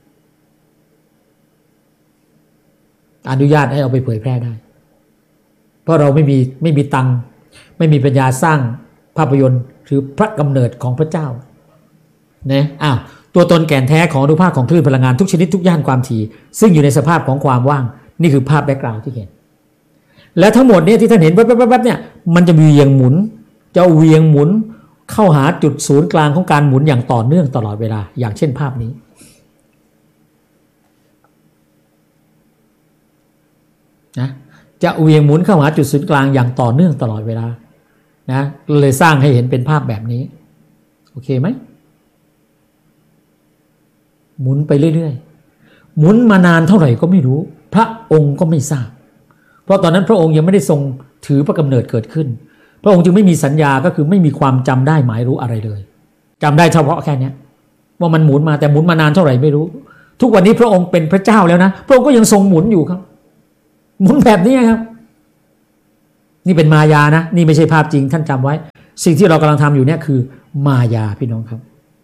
อนุญาตให้เอาไปเผยแพร่ได้เพราะเราไม่มีไม่มีตังค์ไม่มีปัญญาสร้างภาพยนตร์หรือพระกำเนิดของพระเจ้านะอ้าวตัวตนแก่นแท้ของอนุภาคของคลื่นพลังงานทุกชนิดทุกย่านความถี่ซึ่งอยู่ในสภาพของความว่างนี่คือภาพแบ็คกราวด์ที่เห็นและทั้งหมดนี้ที่ท่านเห็นแป๊บๆๆเนี่ยมันจะเวียงหมุนจะเวียงหมุนเข้าหาจุดศูนย์กลางของการหมุนอย่างต่อเนื่องตลอดเวลาอย่างเช่นภาพนี้นะจะเวียงหมุนเข้าหาจุดศูนย์กลางอย่างต่อเนื่องตลอดเวลานะเลยสร้างให้เห็นเป็นภาพแบบนี้โอเคไหมหมุนไปเรื่อยๆหมุนมานานเท่าไหร่ก็ไม่รู้พระองค์ก็ไม่ทราบเพราะตอนนั้นพระองค์ยังไม่ได้ทรงถือพระกำเนิดเกิดขึ้นพระองค์จึงไม่มีสัญญาก็คือไม่มีความจำได้หมายรู้อะไรเลยจำได้เฉพาะแค่นี้ว่ามันหมุนมาแต่หมุนมานานเท่าไหร่ไม่รู้ทุกวันนี้พระองค์เป็นพระเจ้าแล้วนะพระองค์ก็ยังทรงหมุนอยู่ครับหมุนแบบนี้ครับนี่เป็นมายานะนี่ไม่ใช่ภาพจริงท่านจำไว้สิ่งที่เรากำลังทำอยู่เนี่ยคือมายาพี่น้องครับ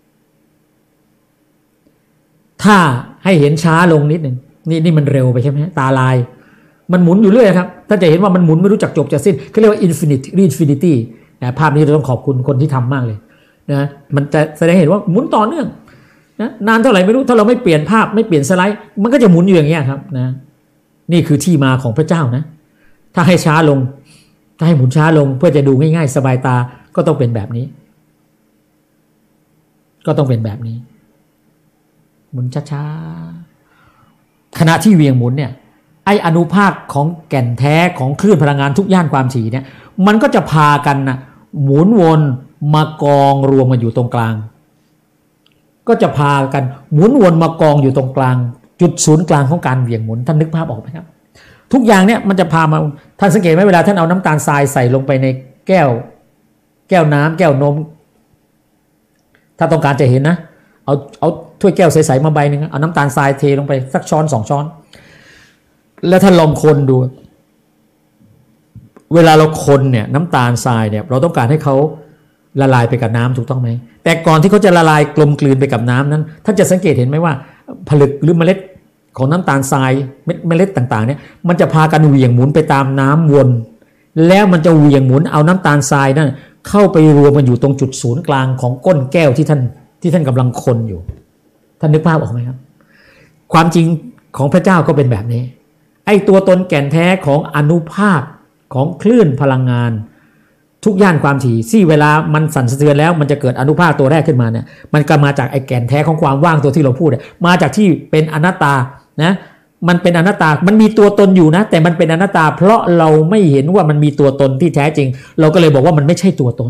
ถ้าให้เห็นช้าลงนิดหนึ่งนี่นี่มันเร็วไปใช่ไหมตาลายมันหมุนอยู่เรื่อยครับถ้าจะเห็นว่ามันหมุนไม่รู้จักจบจากสิ้นเขาเรียกว่า infinity infinity นะภาพนี้เราต้องขอบคุณคนที่ทำมากเลยนะมันจะแสดงเห็นว่าหมุนต่อเนื่องนะนานเท่าไหร่ไม่รู้ถ้าเราไม่เปลี่ยนภาพไม่เปลี่ยนสไลด์มันก็จะหมุนอยู่อย่างเงี้ยครับนะนี่คือที่มาของพระเจ้านะถ้าให้ช้าลงถ้าให้หมุนช้าลงเพื่อจะดูง่ายๆสบายตาก็ต้องเป็นแบบนี้ก็ต้องเป็นแบบนี้หมุนช้าๆขณะที่เวียงหมุนเนี่ยไออนุภาคของแก่นแท้ของคลื่นพลังงานทุกย่านความถี่เนี่ยมันก็จะพากันนะหมุนวนมากองรวมกันอยู่ตรงกลางก็จะพากันหมุนวนมากองอยู่ตรงกลางจุดศูนย์กลางของการเวียงหมุนท่านนึกภาพออกไหมครับทุกอย่างเนี่ยมันจะพามาท่านสังเกตไหมเวลาท่านเอาน้ำตาลทรายใส่ลงไปในแก้วแก้วน้ำแก้วนมถ้าต้องการจะเห็นนะเอาเอาถ้วยแก้วใสๆมาใบหนึ่งเอาน้ำตาลทรายเทลงไปสักช้อนสองช้อนแล้วท่านลองคนดูเวลาเราคนเนี่ยน้ำตาลทรายเนี่ยเราต้องการให้เขาละลายไปกับน้ำถูกต้องไหมแต่ก่อนที่เขาจะละลายกลมกลืนไปกับน้ำนั้นท่านจะสังเกตเห็นไหมว่าผลึกหรือเมล็ดของน้ำตาลทรายเมล็ดต่างๆเนี่ยมันจะพากันเหวี่ยงหมุนไปตามน้ำวนแล้วมันจะเหวี่ยงหมุนเอาน้ำตาลทรายนั่นเข้าไปรวมกันอยู่ตรงจุดศูนย์กลางของก้นแก้วที่ท่านที่ท่านกำลังคนอยู่ท่านนึกภาพออกไหมครับความจริงของพระเจ้าก็เป็นแบบนี้ไอ้ตัวตนแก่นแท้ของอนุภาคของคลื่นพลังงานทุกย่านความถี่ที่เวลามันสั่นสะเทือนแล้วมันจะเกิดอนุภาคตัวแรกขึ้นมาเนี่ยมันก็มาจากไอ้แก่นแท้ของความว่างตัวที่เราพูดมาจากที่เป็นอนัตตานะมันเป็นอนัตตามันมีตัวตนอยู่นะแต่มันเป็นอนัตตาเพราะเราไม่เห็นว่ามันมีตัวตนที่แท้จริงเราก็เลยบอกว่ามันไม่ใช่ตัวตน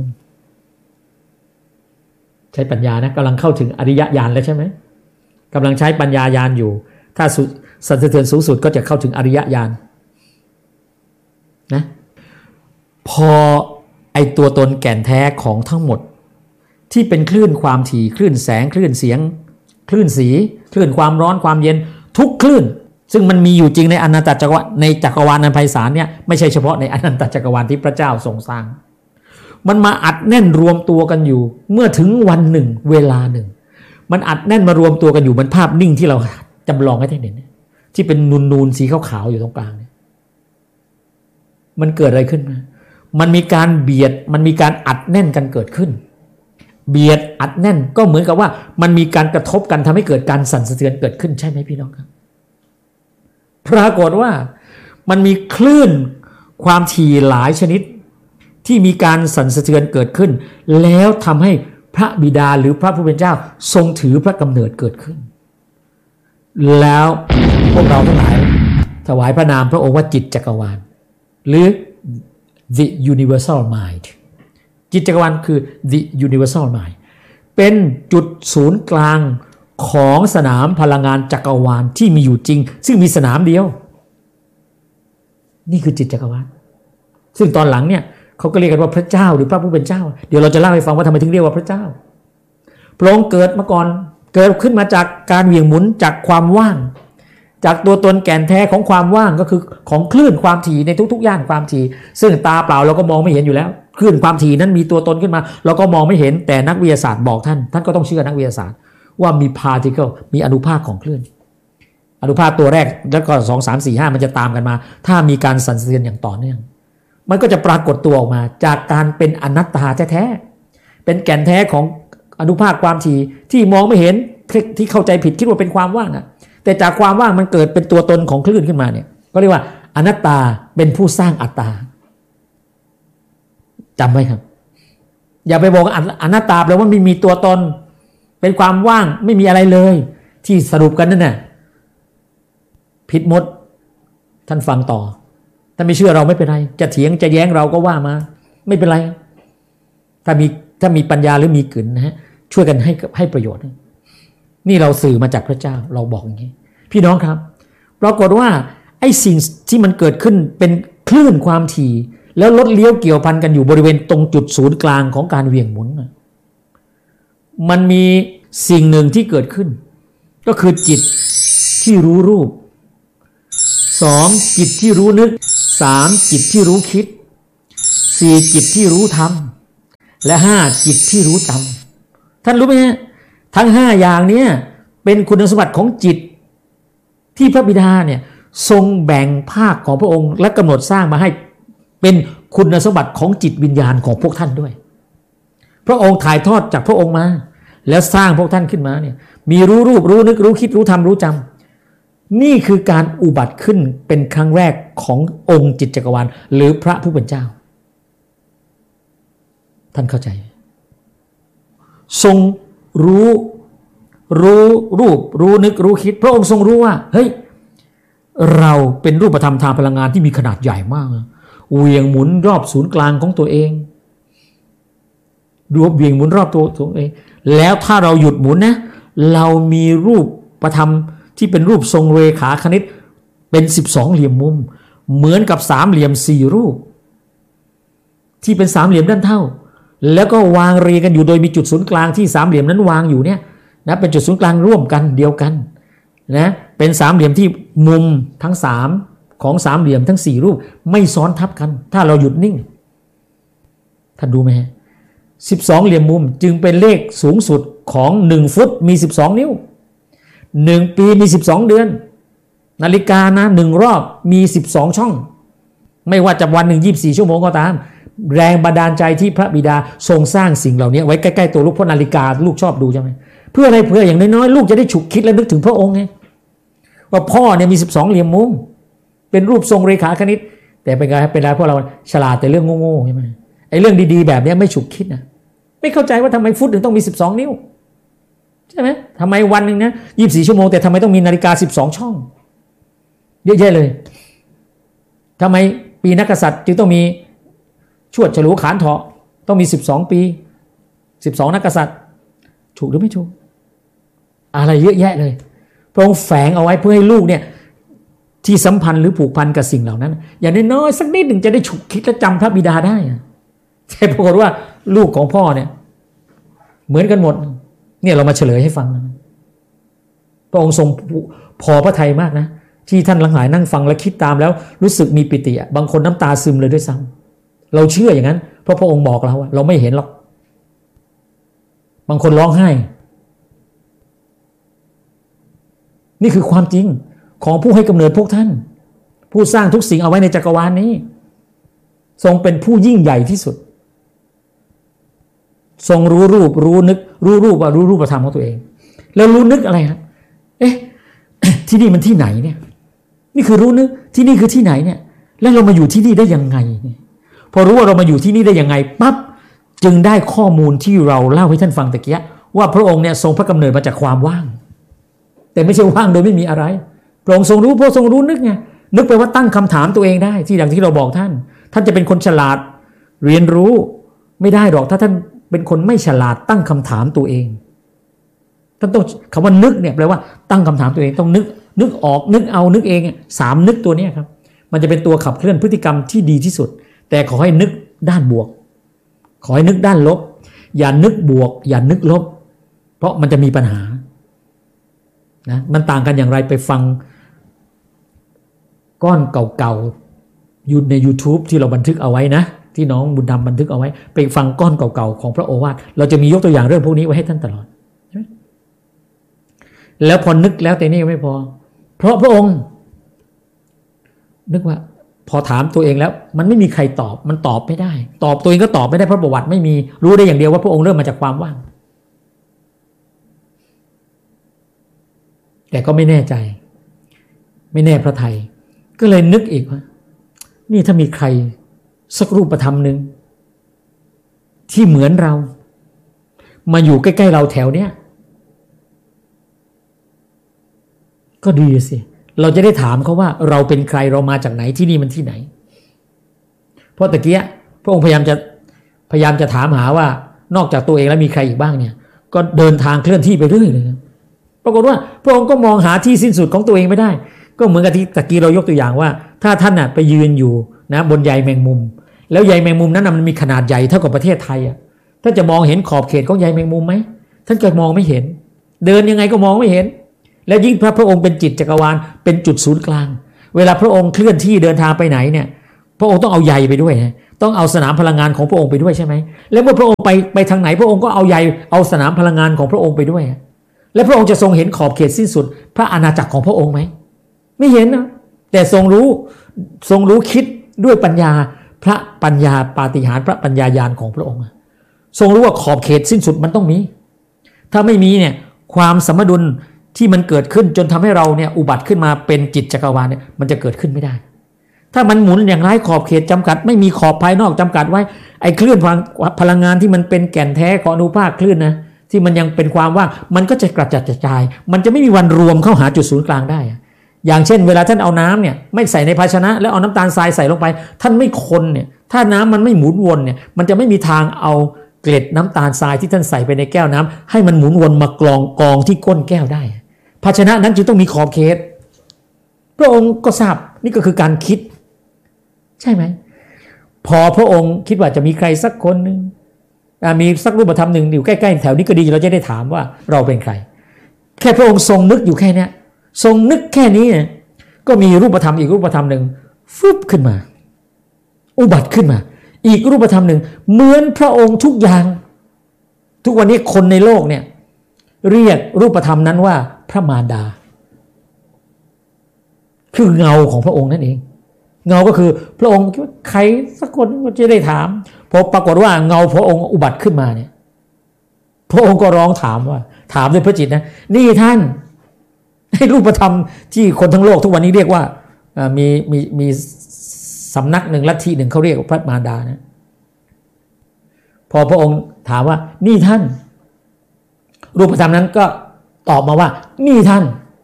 ใช้ปัญญานะกำลังเข้าถึงอริยญาณแล้วใช่ไหมกำลังใช้ปัญญาญาณอยู่ถ้าสั่นสะเทือนสูงสุดก็จะเข้าถึงอริยญาณนะพอไอตัวตนแก่นแท้ของทั้งหมดที่เป็นคลื่นความถี่คลื่นแสงคลื่นเสียงคลื่นสีคลื่นความร้อนความเย็นทุกคลื่นซึ่งมันมีอยู่จริงในอนันตจักรวาลในจักรวาลอันไพศาลเนี่ยไม่ใช่เฉพาะในอนันตจักรวาลที่พระเจ้าทรงสร้างมันมาอัดแน่นรวมตัวกันอยู่เมื่อถึงวันหนึ่งเวลาหนึ่งมันอัดแน่นมารวมตัวกันอยู่เหมือนภาพนิ่งที่เราจำลองให้ท่านเห็นที่เป็นนูนๆสีขาวๆอยู่ตรงกลางเนี่ยมันเกิดอะไรขึ้นมามันมีการเบียดมันมีการอัดแน่นกันเกิดขึ้นเบียดอัดแน่นก็เหมือนกับว่ามันมีการกระทบกันทำให้เกิดการสั่นสะเทือนเกิดขึ้นใช่ไหมพี่น้องครับปรากฏว่ามันมีคลื่นความถี่หลายชนิดที่มีการสั่นสะเทือนเกิดขึ้นแล้วทำให้พระบิดาหรือพระผู้เป็นเจ้าทรงถือพระกำเนิดเกิดขึ้นแล้วพวกเราทั้งหลายถวายพระนามพระองค์ว่าจิตจักรวาลหรือ the universal mind จิตจักรวาลคือ the universal mind เป็นจุดศูนย์กลางของสนามพลังงานจักรวาลที่มีอยู่จริงซึ่งมีสนามเดียวนี่คือจิตจักรวาลซึ่งตอนหลังเนี่ยเขาก็เรียกกันว่าพระเจ้าหรือพระผู้เป็นเจ้าเดี๋ยวเราจะเล่าให้ฟังว่าทำไมถึงเรียกว่าพระเจ้าพระองค์เกิดมาก่อนเกิดขึ้นมาจากการเหวี่ยงหมุนจากความว่างจากตัวตนแก่นแท้ของความว่างก็คือของคลื่นความถี่ในทุกๆย่านความถี่ซึ่งตาเปล่าเราก็มองไม่เห็นอยู่แล้วคลื่นความถี่นั้นมีตัวตนขึ้นมาเราก็มองไม่เห็นแต่นักวิทยาศาสตร์บอกท่านท่านก็ต้องเชื่อนักวิทยาศาสตร์ว่ามี particle มีอนุภาคของคลื่นอนุภาคตัวแรกแล้วก็สอง สาม สี่ ห้ามันจะตามกันมาถ้ามีการสั่นสะเทือนอย่างต่อเนื่องมันก็จะปรากฏตัวออกมาจากการเป็นอนัตตาแท้ๆเป็นแก่นแท้ของอนุภาคความถี่ที่มองไม่เห็นที่เข้าใจผิดคิดว่าเป็นความว่างอะแต่จากความว่างมันเกิดเป็นตัวตนของคลื่นขึ้นมาเนี่ยก็เรียกว่าอนัตตาเป็นผู้สร้างอัตตาจำไว้ครับอย่าไปบอกอนัตตาแปลว่าไม่มีตัวตนเป็นความว่างไม่มีอะไรเลยที่สรุปกันนั่นน่ะผิดหมดท่านฟังต่อถ้าไม่เชื่อเราไม่เป็นไรจะเถียงจะแย้งเราก็ว่ามาไม่เป็นไรถ้ามีถ้ามีปัญญาหรือมีกึ่นนะฮะช่วยกันให้ให้ประโยชน์นี่เราสื่อมาจากพระเจ้าเราบอกอย่างนี้พี่น้องครับปรากฏว่าไอ้สิ่งที่มันเกิดขึ้นเป็นคลื่นความถี่แล้วรถเลี้ยวเกี่ยวพันกันอยู่บริเวณตรงจุดศูนย์กลางของการเหวี่ยงหมุนมันมีสิ่งหนึ่งที่เกิดขึ้นก็คือจิตที่รู้รูปสองจิตที่รู้นึกสามจิตที่รู้คิดสี่จิตที่รู้ทำและห้าจิตที่รู้จำท่านรู้ไหมฮะทั้งห้าอย่างนี้เป็นคุณสมบัติของจิตที่พระบิดาเนี่ยทรงแบ่งภาคของพระองค์และกำหนดสร้างมาให้เป็นคุณสมบัติของจิตวิญญาณของพวกท่านด้วยพระองค์ถ่ายทอดจากพระองค์มาแล้วสร้างพวกท่านขึ้นมาเนี่ยมีรู้รูปรู้นึกรู้คิดรู้ทำรู้จำนี่คือการอุบัติขึ้นเป็นครั้งแรกขององค์จิตจักรวาลหรือพระผู้เป็นเจ้าท่านเข้าใจทรงรู้รู้รูปรู้นึกรู้คิดพระองค์ทรงรู้ว่าเฮ้ยเราเป็นรูปธรรมทางพลังงานที่มีขนาดใหญ่มากเหวี่ยงหมุนรอบศูนย์กลางของตัวเองรวบเหวี่ยงหมุนรอบตัวตัวเองแล้วถ้าเราหยุดหมุนนะเรามีรูปประธรรมที่เป็นรูปทรงเรขาคณิตเป็นสิบสองเหลี่ยมมุมเหมือนกับสามเหลี่ยมสี่รูปที่เป็นสามเหลี่ยมด้านเท่าแล้วก็วางเรียงกันอยู่โดยมีจุดศูนย์กลางที่สามเหลี่ยมนั้นวางอยู่เนี่ยนะเป็นจุดศูนย์กลางร่วมกันเดียวกันนะเป็นสามเหลี่ยมที่มุมทั้งสามของสามเหลี่ยมทั้งสี่รูปไม่ซ้อนทับกันถ้าเราหยุดนิ่งท่านดูไหมฮะสิบสองเหลี่ยมมุมจึงเป็นเลขสูงสุดของหนึ่งฟุตมีสิบสองนิ้วหนึ่งปีมีสิบสองเดือนนาฬิกานะหนึ่งรอบมีสิบสองช่องไม่ว่าจะวันหนึ่งยี่สิบสี่ชั่วโมงก็ตามแรงบันดาลใจที่พระบิดาทรงสร้างสิ่งเหล่านี้ไว้ใกล้ๆตัวลูกเพราะนาฬิกาลูกชอบดูใช่ไหมเพื่ออะไรเพื่ออย่างน้อยๆลูกจะได้ฉุกคิดและนึกถึงพระองค์ไงว่าพ่อเนี่ยมีสิบสองเหลี่ยมมุมเป็นรูปทรงเรขาคณิตแต่เป็นไงเป็นไรพวกเราฉลาดแต่เรื่องโง่ๆใช่ไหมไอ้เรื่องดีๆแบบนี้ไม่ฉุกคิดนะไม่เข้าใจว่าทำไมฟุตถึงต้องมีสิบสองนิ้วใช่ไหมทำไมวันหนึ่งนะยี่สิบสี่ชั่วโมงแต่ทำไมต้องมีนาฬิกาสิบสองช่องเยอะแยะเลยทำไมปีนักกษัตริย์จึงต้องมีชวดฉลูขานเถาะต้องมีสิบสองปีสิบสองนักกษัตริย์ถูกหรือไม่ถูกอะไรเยอะแยะเลยพระองค์แฝงเอาไว้เพื่อให้ลูกเนี่ยที่สัมพันธ์หรือผูกพันกับสิ่งเหล่านั้นอย่างน้อยๆสักนิดหนึ่งจะได้ฉุกคิดและจำพระบิดาได้แต่ปรากฏว่าลูกของพ่อเนี่ยเหมือนกันหมดเนี่ยเรามาเฉลยให้ฟังนะพระองค์ทรงพอพระทัยมากนะที่ท่านทั้งหลายนั่งฟังและคิดตามแล้วรู้สึกมีปิติบางคนน้ำตาซึมเลยด้วยซ้ำเราเชื่ออย่างนั้นเพราะพระองค์บอกเราว่าเราไม่เห็นหรอกบางคนร้องไห้นี่คือความจริงของผู้ให้กำเนิดพวกท่านผู้สร้างทุกสิ่งเอาไว้ในจักรวาลนี้ทรงเป็นผู้ยิ่งใหญ่ที่สุดทรงรู้รูปรู้นึกรู้รูปว่ารู้รูปธรรมของตัวเองแล้วรู้นึกอะไรครับเอ๊ะ ที่นี่มันที่ไหนเนี่ยนี่คือรู้นึกที่นี่คือที่ไหนเนี่ยแล้วเรามาอยู่ที่นี่ได้ยังไงเนี่ยพอรู้ว่าเรามาอยู่ที่นี่ได้ยังไงปั๊บจึงได้ข้อมูลที่เราเล่าให้ท่านฟังตะเกียว่าพระองค์เนี่ยทรงพระกำเนิดมาจากความว่างแต่ไม่ใช่ว่างโดยไม่มีอะไรพระองค์ทรงรู้พระทรงรู้นึกไงนึกไปว่าตั้งคำถามตัวเองได้ที่อย่างที่เราบอกท่านท่านจะเป็นคนฉลาดเรียนรู้ไม่ได้หรอกถ้าท่านเป็นคนไม่ฉลาดตั้งคำถามตัวเองท่านต้องคำว่านึกเนี่ยแปลว่าตั้งคำถามตัวเองต้องนึกนึกออกนึกเอานึกเองสามนึกตัวนี้ครับมันจะเป็นตัวขับเคลื่อนพฤติกรรมที่ดีที่สุดแต่ขอให้นึกด้านบวกขอให้นึกด้านลบอย่านึกบวกอย่านึกลบเพราะมันจะมีปัญหานะมันต่างกันอย่างไรไปฟังก้อนเก่าๆอยู่ใน YouTube ที่เราบันทึกเอาไว้นะที่น้องบุญธรรมบันทึกเอาไว้ไปฟังก้อนเก่าๆของพระโอวาทเราจะมียกตัวอย่างเรื่องพวกนี้ไว้ให้ท่านตลอดแล้วพอนึกแล้วแต่นี่ยังไม่พอเพราะพระองค์นึกว่าพอถามตัวเองแล้วมันไม่มีใครตอบมันตอบไม่ได้ตอบตัวเองก็ตอบไม่ได้เพราะประวัติไม่มีรู้ได้อย่างเดียวว่าพระองค์เริ่มมาจากความว่างแต่ก็ไม่แน่ใจไม่แน่พระทัยก็เลยนึกอีกว่านี่ถ้ามีใครสักรูปธรรมหนึ่งที่เหมือนเรามาอยู่ใกล้ๆเราแถวเนี้ยก็ดีสิเราจะได้ถามเขาว่าเราเป็นใครเรามาจากไหนที่นี่มันที่ไหนเพราะตะเกียพระองค์พยายามจะพยายามจะถามหาว่านอกจากตัวเองแล้วมีใครอีกบ้างเนี่ยก็เดินทางเคลื่อนที่ไปเรื่อยเลยปรากฏว่าพระองค์ก็มองหาที่สิ้นสุดของตัวเองไม่ได้ก็เหมือนกับที่ตะกี้เรายกตัวอย่างว่าถ้าท่านน่ะไปยืนอยู่นะบนใยแมงมุมแล้วใยแมงมุมนั้นนะมันมีขนาดใหญ่เท่ากับประเทศไทยอ่ะท่านจะมองเห็นขอบเขตของใยแมงมุมไหมท่านก็มองไม่เห็นเดินยังไงก็มองไม่เห็นและยิ่งพระพระองค์เป็นจิตจักรวาลเป็นจุดศูนย์กลางเวลาพระองค์เคลื่อนที่เดินทางไปไหนเนี่ยพระองค์ต้องเอาใยไปด้วยนะต้องเอาสนามพลังงานของพระองค์ไปด้วยใช่ไหมแล้วเมื่อพระองค์ไปไปทางไหนพระองค์ก็เอาใยเอาสนามพลังงานของพระองค์ไปด้วยและพระองค์จะทรงเห็นขอบเขตสิ้นสุดพระอาณาจักรของพระองค์ไหมไม่เห็นนะแต่ทรงรู้ทรงรู้คิดด้วยปัญญาพระปัญญาปาฏิหาริย์พระปัญญาญาณของพระองค์ทรงรู้ว่าขอบเขตสิ้นสุดมันต้องมีถ้าไม่มีเนี่ยความสมดุลที่มันเกิดขึ้นจนทำให้เราเนี่ยอุบัติขึ้นมาเป็นจิตจักรวาลเนี่ยมันจะเกิดขึ้นไม่ได้ถ้ามันหมุนอย่างไร้ขอบเขตจำกัดไม่มีขอบภายนอกจำกัดไว้ไอ้คลื่นพลังงานที่มันเป็นแก่นแท้ของอนุภาคคลื่นนะที่มันยังเป็นความว่างมันก็จะกระจัดกระจายมันจะไม่มีวันรวมเข้าหาจุดศูนย์กลางได้อย่างเช่นเวลาท่านเอาน้ำเนี่ยไม่ใส่ในภาชนะแล้วเอาน้ำตาลทรายใส่ลงไปท่านไม่คนเนี่ยถ้าน้ำมันไม่หมุนวนเนี่ยมันจะไม่มีทางเอาเกล็ดน้ำตาลทรายที่ท่านใส่ไปในแก้วน้ำให้มันหมุนวนมากรองกองที่ก้นแก้วได้ภาชนะนั้นจึงต้องมีขอบเขตพระองค์ก็ทราบนี่ก็คือการคิดใช่ไหมพอพระองค์คิดว่าจะมีใครสักคนหนึ่งมีสักรูปธรรมหนึ่งอยู่ใกล้ๆแถวนี้ก็ดีเราจะได้ถามว่าเราเป็นใครแค่พระองค์ทรงนึกอยู่แค่นี้ทรงนึกแค่นี้ก็มีรูปธรรมอีกรูปธรรมหนึ่งฟุบขึ้นมาอุบัติขึ้นมาอีกรูปธรรมหนึ่งเหมือนพระองค์ทุกอย่างทุกวันนี้คนในโลกเนี่ยเรียกรูปธรรมนั้นว่าพระมารดาคือเงาของพระองค์นั่นเองเงาก็คือพระองค์คิดว่าใครสักคนก็จะได้ถามพอปรากฏว่าเงาพระองค์อุบัติขึ้นมาเนี่ยพระองค์ก็ร้องถามว่าถามด้วยพระจิตนะนี่ท่านให้รูปธรรมที่คนทั้งโลกทุกวันนี้เรียกว่ามีมีมีสำนักหนึ่งลัทธิหนึ่งเขาเรียกว่าพระมารดานะพอพระองค์ถามว่านี่ท่านรูปธรรมนั้นก็ตอบมาว่านี่ท่าน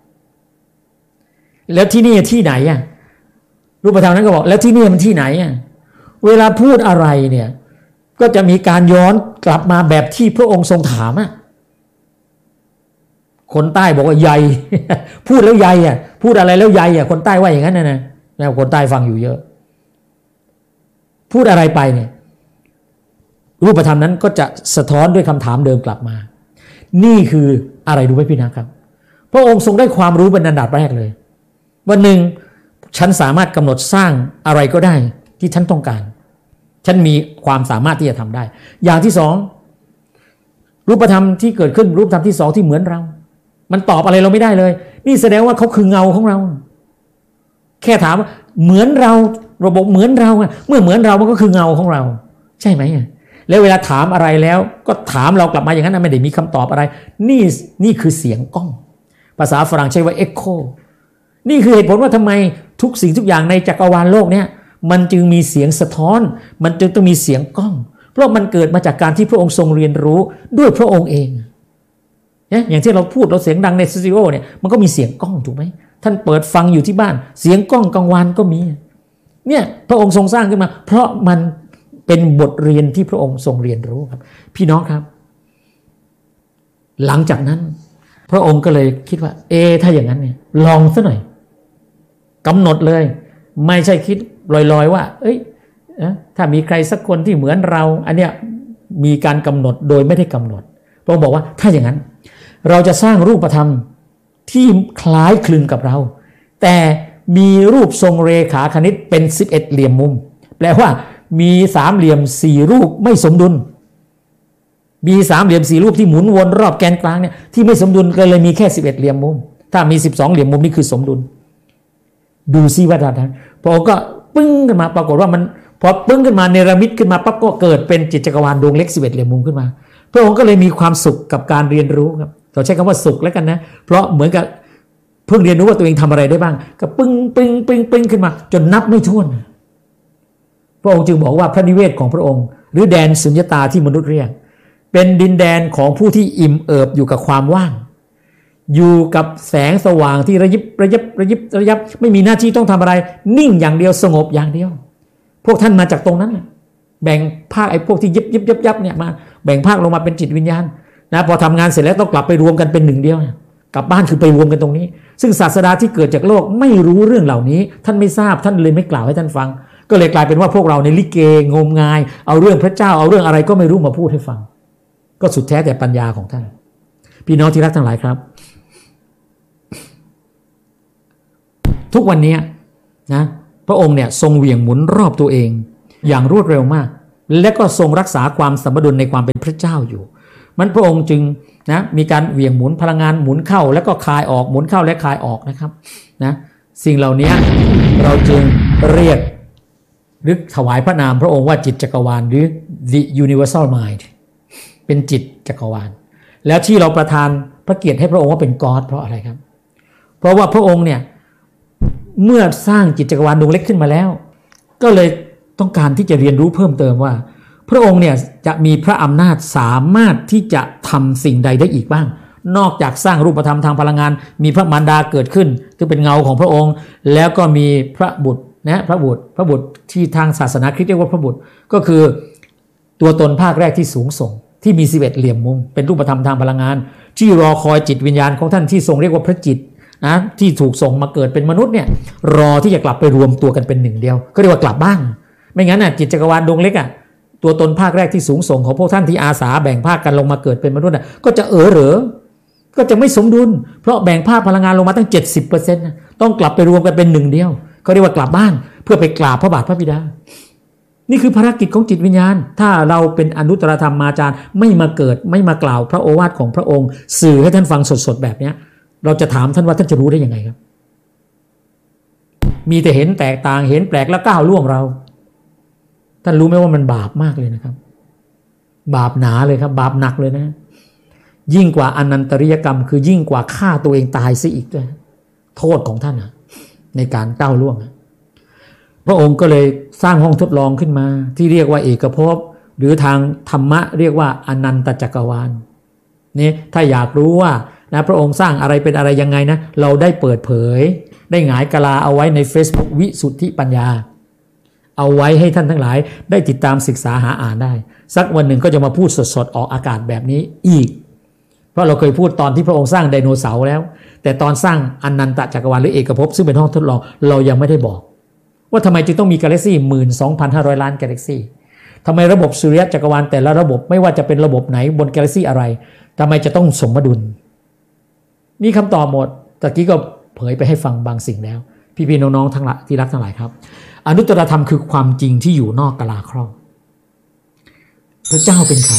แล้วที่นี่ที่ไหนอ่ะรูปธรรมนั้นก็บอกแล้วที่นี่มันที่ไหนอ่ะเวลาพูดอะไรเนี่ยก็จะมีการย้อนกลับมาแบบที่พระองค์ทรงถามอ่ะคนใต้บอกว่าใหญ่ พูดแล้วใหญ่อ่ะพูดอะไรแล้วใหญ่อ่ะคนใต้ว่าอย่างนั้นนะนะแล้วคนใต้ฟังอยู่เยอะพูดอะไรไปเนี่ยรูปธรรมนั้นก็จะสะท้อนด้วยคำถามเดิมกลับมานี่คืออะไรรู้ไหมพี่นะครับพระองค์ทรงได้ความรู้เป็นอันดับแรกเลยวันหนึ่งฉันสามารถกำหนดสร้างอะไรก็ได้ที่ฉันต้องการฉันมีความสามารถที่จะทำได้อย่างที่สองรูปธรรมที่เกิดขึ้นรูปธรรมที่สองที่เหมือนเรามันตอบอะไรเราไม่ได้เลยนี่แสดงว่าเขาคือเงาของเราแค่ถามว่าเหมือนเราระบบเหมือนเราเมื่อเหมือนเรามันก็คือเงาของเราใช่ไหมแล้วเวลาถามอะไรแล้วก็ถามเรากลับมาอย่างนั้นไม่ได้มีคำตอบอะไรนี่นี่คือเสียงก้องภาษาฝรั่งใช้ว่า echo นี่คือเหตุผลว่าทำไมทุกสิ่งทุกอย่างในจักรวาลโลกเนี่ยมันจึงมีเสียงสะท้อนมันจึงต้องมีเสียงก้องเพราะมันเกิดมาจากการที่พระองค์ทรงเรียนรู้ด้วยพระองค์เองเนี่ยอย่างที่เราพูดเราเสียงดังในสตูดิโอเนี่ยมันก็มีเสียงก้องถูกไหมท่านเปิดฟังอยู่ที่บ้านเสียงก้องกลางวันก็มีเนี่ยพระองค์ทรงสร้างขึ้นมาเพราะมันเป็นบทเรียนที่พระองค์ทรงเรียนรู้ครับพี่น้องครับหลังจากนั้นพระองค์ก็เลยคิดว่าเอถ้าอย่างนั้นเนี่ยลองซะหน่อยกำหนดเลยไม่ใช่คิดลอยๆว่าเอ้ยถ้ามีใครสักคนที่เหมือนเราอันเนี้ยมีการกำหนดโดยไม่ได้กำหนดพระองค์บอกว่าถ้าอย่างนั้นเราจะสร้างรูปธรรมที่คล้ายคลึงกับเราแต่มีรูปทรงเรขาคณิตเป็นสิบเอ็ดเหลี่ยมมุมแปลว่ามีสามเหลี่ยมสี่รูปไม่สมดุลมีสามเหลี่ยมสี่รูปที่หมุนวนรอบแกนกลางเนี่ยที่ไม่สมดุลก็เลยมีแค่สิบเอ็ดเหลี่ยมมุมถ้ามีสิบสองเหลี่ยมมุมนี่คือสมดุลดูซิว่าท่านพอก็ปึ้งขึ้นมาปรากฏว่ามันพอปึ้งขึ้นมาเนรมิตขึ้นมาปั๊บก็เกิดเป็นจิตจักรวาลดวงเล็กสิบเอ็ดเหลี่ยมมุมขึ้นมาพระองค์ก็เลยมีความสุขกับการเรียนรู้ครับเราใช้คำว่าสุขแล้วกันนะเพราะเหมือนกับเพิ่งเรียนรู้ว่าตัวเองทำอะไรได้บ้างก็ปึ้งปึ้งปึ้งปึ้งขึ้นมาจนนับไม่ถ้วนพระองค์จึงบอกว่าพระนิเวศของพระองค์หรือแดนสุญญตาที่มนุษย์เรียกเป็นดินแดนของผู้ที่อิ่มเอิบอยู่กับความว่างอยู่กับแสงสว่างที่ระยิบระยับระยิบระยับไม่มีหน้าที่ต้องทำอะไรนิ่งอย่างเดียวสงบอย่างเดียวพวกท่านมาจากตรงนั้นแบ่งภาคไอ้พวกที่ยิบยิบยับยับเนี่ยมาแบ่งภาคลงมาเป็นจิตวิญญาณนะพอทำงานเสร็จแล้วต้องกลับไปรวมกันเป็นหนึ่งเดียวกลับบ้านคือไปรวมกันตรงนี้ซึ่งศาสดาที่เกิดจากโลกไม่รู้เรื่องเหล่านี้ท่านไม่ทราบท่านเลยไม่กล่าวให้ท่านฟังก็เลยกลายเป็นว่าพวกเราในลิเกงมงายเอาเรื่องพระเจ้าเอาเรื่องอะไรก็ไม่รู้มาพูดให้ฟังก็สุดแท้แต่ปัญญาของท่านพี่น้องที่รักทั้งหลายครับทุกวันนี้นะพระองค์เนี่ยทรงเหวี่ยงหมุนรอบตัวเองอย่างรวดเร็วมากและก็ทรงรักษาความสมดุลในความเป็นพระเจ้าอยู่มันพระองค์จึงนะมีการเหวี่ยงหมุนพลังงานหมุนเข้าแล้วก็คลายออกหมุนเข้าและคลายออกนะครับนะสิ่งเหล่านี้เราจึงเรียกหรือถวายพระนามพระองค์ว่าจิตจักรวาลหรือ the universal mind เป็นจิตจักรวาลแล้วที่เราประทานพระเกียรติให้พระองค์ว่าเป็น God เพราะอะไรครับเพราะว่าพระองค์เนี่ยเมื่อสร้างจิตจักรวาลดวงเล็กขึ้นมาแล้วก็เลยต้องการที่จะเรียนรู้เพิ่มเติมว่าพระองค์เนี่ยจะมีพระอำนาจสามารถที่จะทำสิ่งใดได้อีกบ้างนอกจากสร้างรูปธรรมทางพลังงานมีพระมารดาเกิดขึ้นซึ่งเป็นเงาของพระองค์แล้วก็มีพระบุตรนะพระบุตรพระบุตรที่ทางศาสนาคริสต์เรียกว่าพระบุตรก็คือตัวตนภาคแรกที่สูงส่งที่มีสิบเอ็ดเหลี่ยมมุมเป็นรูปธรรมทางพลังงานที่รอคอยจิตวิญญาณของท่านที่ทรงเรียกว่าพระจิตนะที่ถูกส่งมาเกิดเป็นมนุษย์เนี่ยรอที่จะกลับไปรวมตัวกันเป็นหนึ่งเดียวก็เรียกว่ากลับบ้านไม่งั้นน่ะจิตจักรวาลดวงเล็กอ่ะตัวตนภาคแรกที่สูงส่งของพวกท่านที่อาสาแบ่งภาคกันลงมาเกิดเป็นมนุษย์น่ะก็จะเออเหรอก็จะไม่สมดุลเพราะแบ่งภาคพลังงานลงมาตั้ง เจ็ดสิบเปอร์เซ็นต์ นะต้องกลับไปรวมกันเป็นหนึ่งเดียวเขาเรียกว่ากลับบ้านเพื่อไปกราบพระบาทพระบิดานี่คือภารกิจของจิตวิญญาณถ้าเราเป็นอนุตตรธรรมมาจารย์ไม่มาเกิดไม่มากล่าวพระโอวาทของพระองค์สื่อให้ท่านฟังสดๆแบบนี้เราจะถามท่านว่าท่านจะรู้ได้ยังไงครับมีแต่เห็นแตกต่างเห็นแปลกแล้วก้าวล่วงเราท่านรู้ไหมว่ามันบาปมากเลยนะครับบาปหนาเลยครับบาปหนักเลยนะยิ่งกว่าอนันตริยกรรมคือยิ่งกว่าฆ่าตัวเองตายซะอีกด้วยโทษของท่านนะในการก้าวล่วงพระองค์ก็เลยสร้างห้องทดลองขึ้นมาที่เรียกว่าเอกภพหรือทางธรรมะเรียกว่าอนันตจักรวาลนี่ถ้าอยากรู้ว่านะพระองค์สร้างอะไรเป็นอะไรยังไงนะเราได้เปิดเผยได้หงายกะลาเอาไว้ใน Facebook วิสุทธิปัญญาเอาไว้ให้ท่านทั้งหลายได้ติดตามศึกษาหาอ่านได้สักวันหนึ่งก็จะมาพูดสดๆออกอากาศแบบนี้อีกเพราะเราเคยพูดตอนที่พระองค์สร้างไดโนเสาร์แล้วแต่ตอนสร้างอนันตจักรวาลหรือเอกภพซึ่งเป็นห้องทดลองเรายังไม่ได้บอกว่าทำไมจึงต้องมีกาแล็กซี่ หนึ่งหมื่นสองพันห้าร้อย ล้านกาแล็กซี่ทำไมระบบสุริยะจักรวาลแต่ละระบบไม่ว่าจะเป็นระบบไหนบนกาแล็กซี่อะไรทำไมจะต้องสมดุลนี่คำตอบหมดตะกี้ก็เผยไปให้ฟังบางสิ่งแล้วพี่ๆน้องๆทั้งหลายที่รักทั้งหลายครับอนุตตรธรรมคือความจริงที่อยู่นอกกะลาครอบพระเจ้าเป็นใคร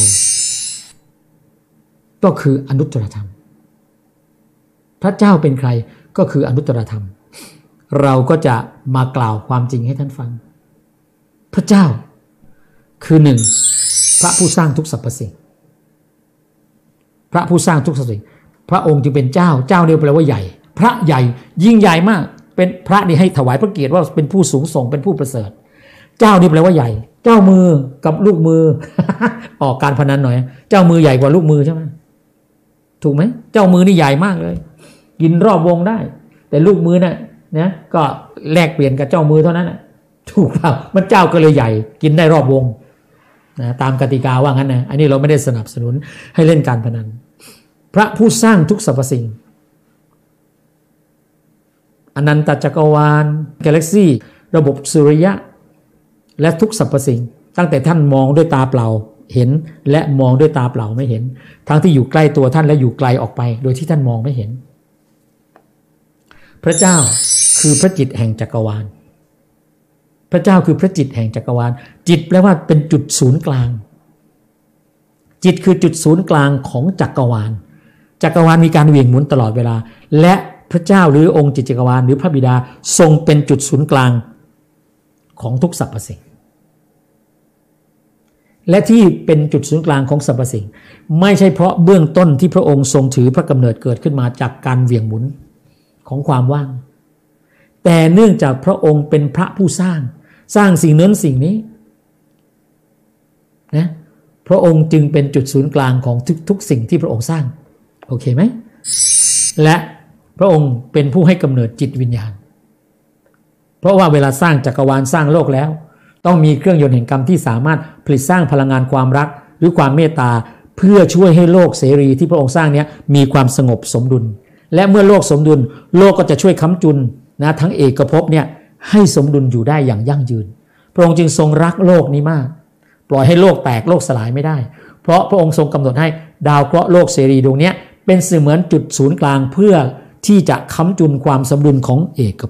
ก็คืออนุตตรธรรมพระเจ้าเป็นใครก็คืออนุตตรธรรมเราก็จะมากล่าวความจริงให้ท่านฟังพระเจ้าคือหนึ่งพระผู้สร้างทุกสรรพสิ่งพระผู้สร้างทุกสรรพสิ่งพระองค์จึงเป็นเจ้าเจ้าเนี่ยแปลว่าใหญ่พระใหญ่ยิ่งใหญ่มากเป็นพระนี่ให้ถวายพระเกียรติว่าเป็นผู้สูงส่งเป็นผู้ประเสริฐเจ้านี่แปลว่าใหญ่เจ้ามือกับลูกมือ ออกการพนันหน่อยเจ้ามือใหญ่กว่าลูกมือใช่ไหมถูกไหมเจ้ามือนี่ใหญ่มากเลยกินรอบวงได้แต่ลูกมือน่ะนะก็แลกเปลี่ยนกับเจ้ามือเท่านั้นนะถูกเปล่ามันเจ้าก็เลยใหญ่กินได้รอบวงนะตามกติกาว่างั้นนะอันนี้เราไม่ได้สนับสนุนให้เล่นการพนันพระผู้สร้างทุกสรรพสิ่งอนันตจักรวาลกาแล็กซี่ระบบสุริยะและทุกสรรพสิ่งตั้งแต่ท่านมองด้วยตาเปล่าเห็นและมองด้วยตาเปล่าไม่เห็นทั้งที่อยู่ใกล้ตัวท่านและอยู่ไกลออกไปโดยที่ท่านมองไม่เห็นพระเจ้าคือพระจิตแห่งจักรวาลพระเจ้าคือพระจิตแห่งจักรวาลจิตแปลว่าเป็นจุดศูนย์กลางจิตคือจุดศูนย์กลางของจักรวาลจักรวาลมีการเหวี่ยงหมุนตลอดเวลาและพระเจ้าหรือองค์จิตจักรวาลหรือพระบิดาทรงเป็นจุดศูนย์กลางของทุกสรรพสิ่งและที่เป็นจุดศูนย์กลางของสรรพสิ่งไม่ใช่เพราะเบื้องต้นที่พระองค์ทรงถือพระกำเนิดเกิดขึ้นมาจากการเหวี่ยงหมุนของความว่างแต่เนื่องจากพระองค์เป็นพระผู้สร้างสร้างสิ่งนั้นสิ่งนี้นะพระองค์จึงเป็นจุดศูนย์กลางของทุกๆสิ่งที่พระองค์สร้างโอเคไหมและพระองค์เป็นผู้ให้กำเนิดจิตวิญญาณเพราะว่าเวลาสร้างจักรวาลสร้างโลกแล้วต้องมีเครื่องยนต์แห่งกรรมที่สามารถผลิตสร้างพลังงานความรักหรือความเมตตาเพื่อช่วยให้โลกเสรีที่พระองค์สร้างนี้มีความสงบสมดุลและเมื่อโลกสมดุลโลกก็จะช่วยค้ำจุนนะทั้งเอกภพเนี่ยให้สมดุลอยู่ได้อย่างยั่งยืนพระองค์จึงทรงรักโลกนี้มากปล่อยให้โลกแตกโลกสลายไม่ได้เพราะพระองค์ทรงกำหนดให้ดาวเคราะห์โลกเสรีดวงนี้เป็นเสมือนจุดศูนย์กลางเพื่อที่จะค้ำจุนความสมดุลของเอกภพ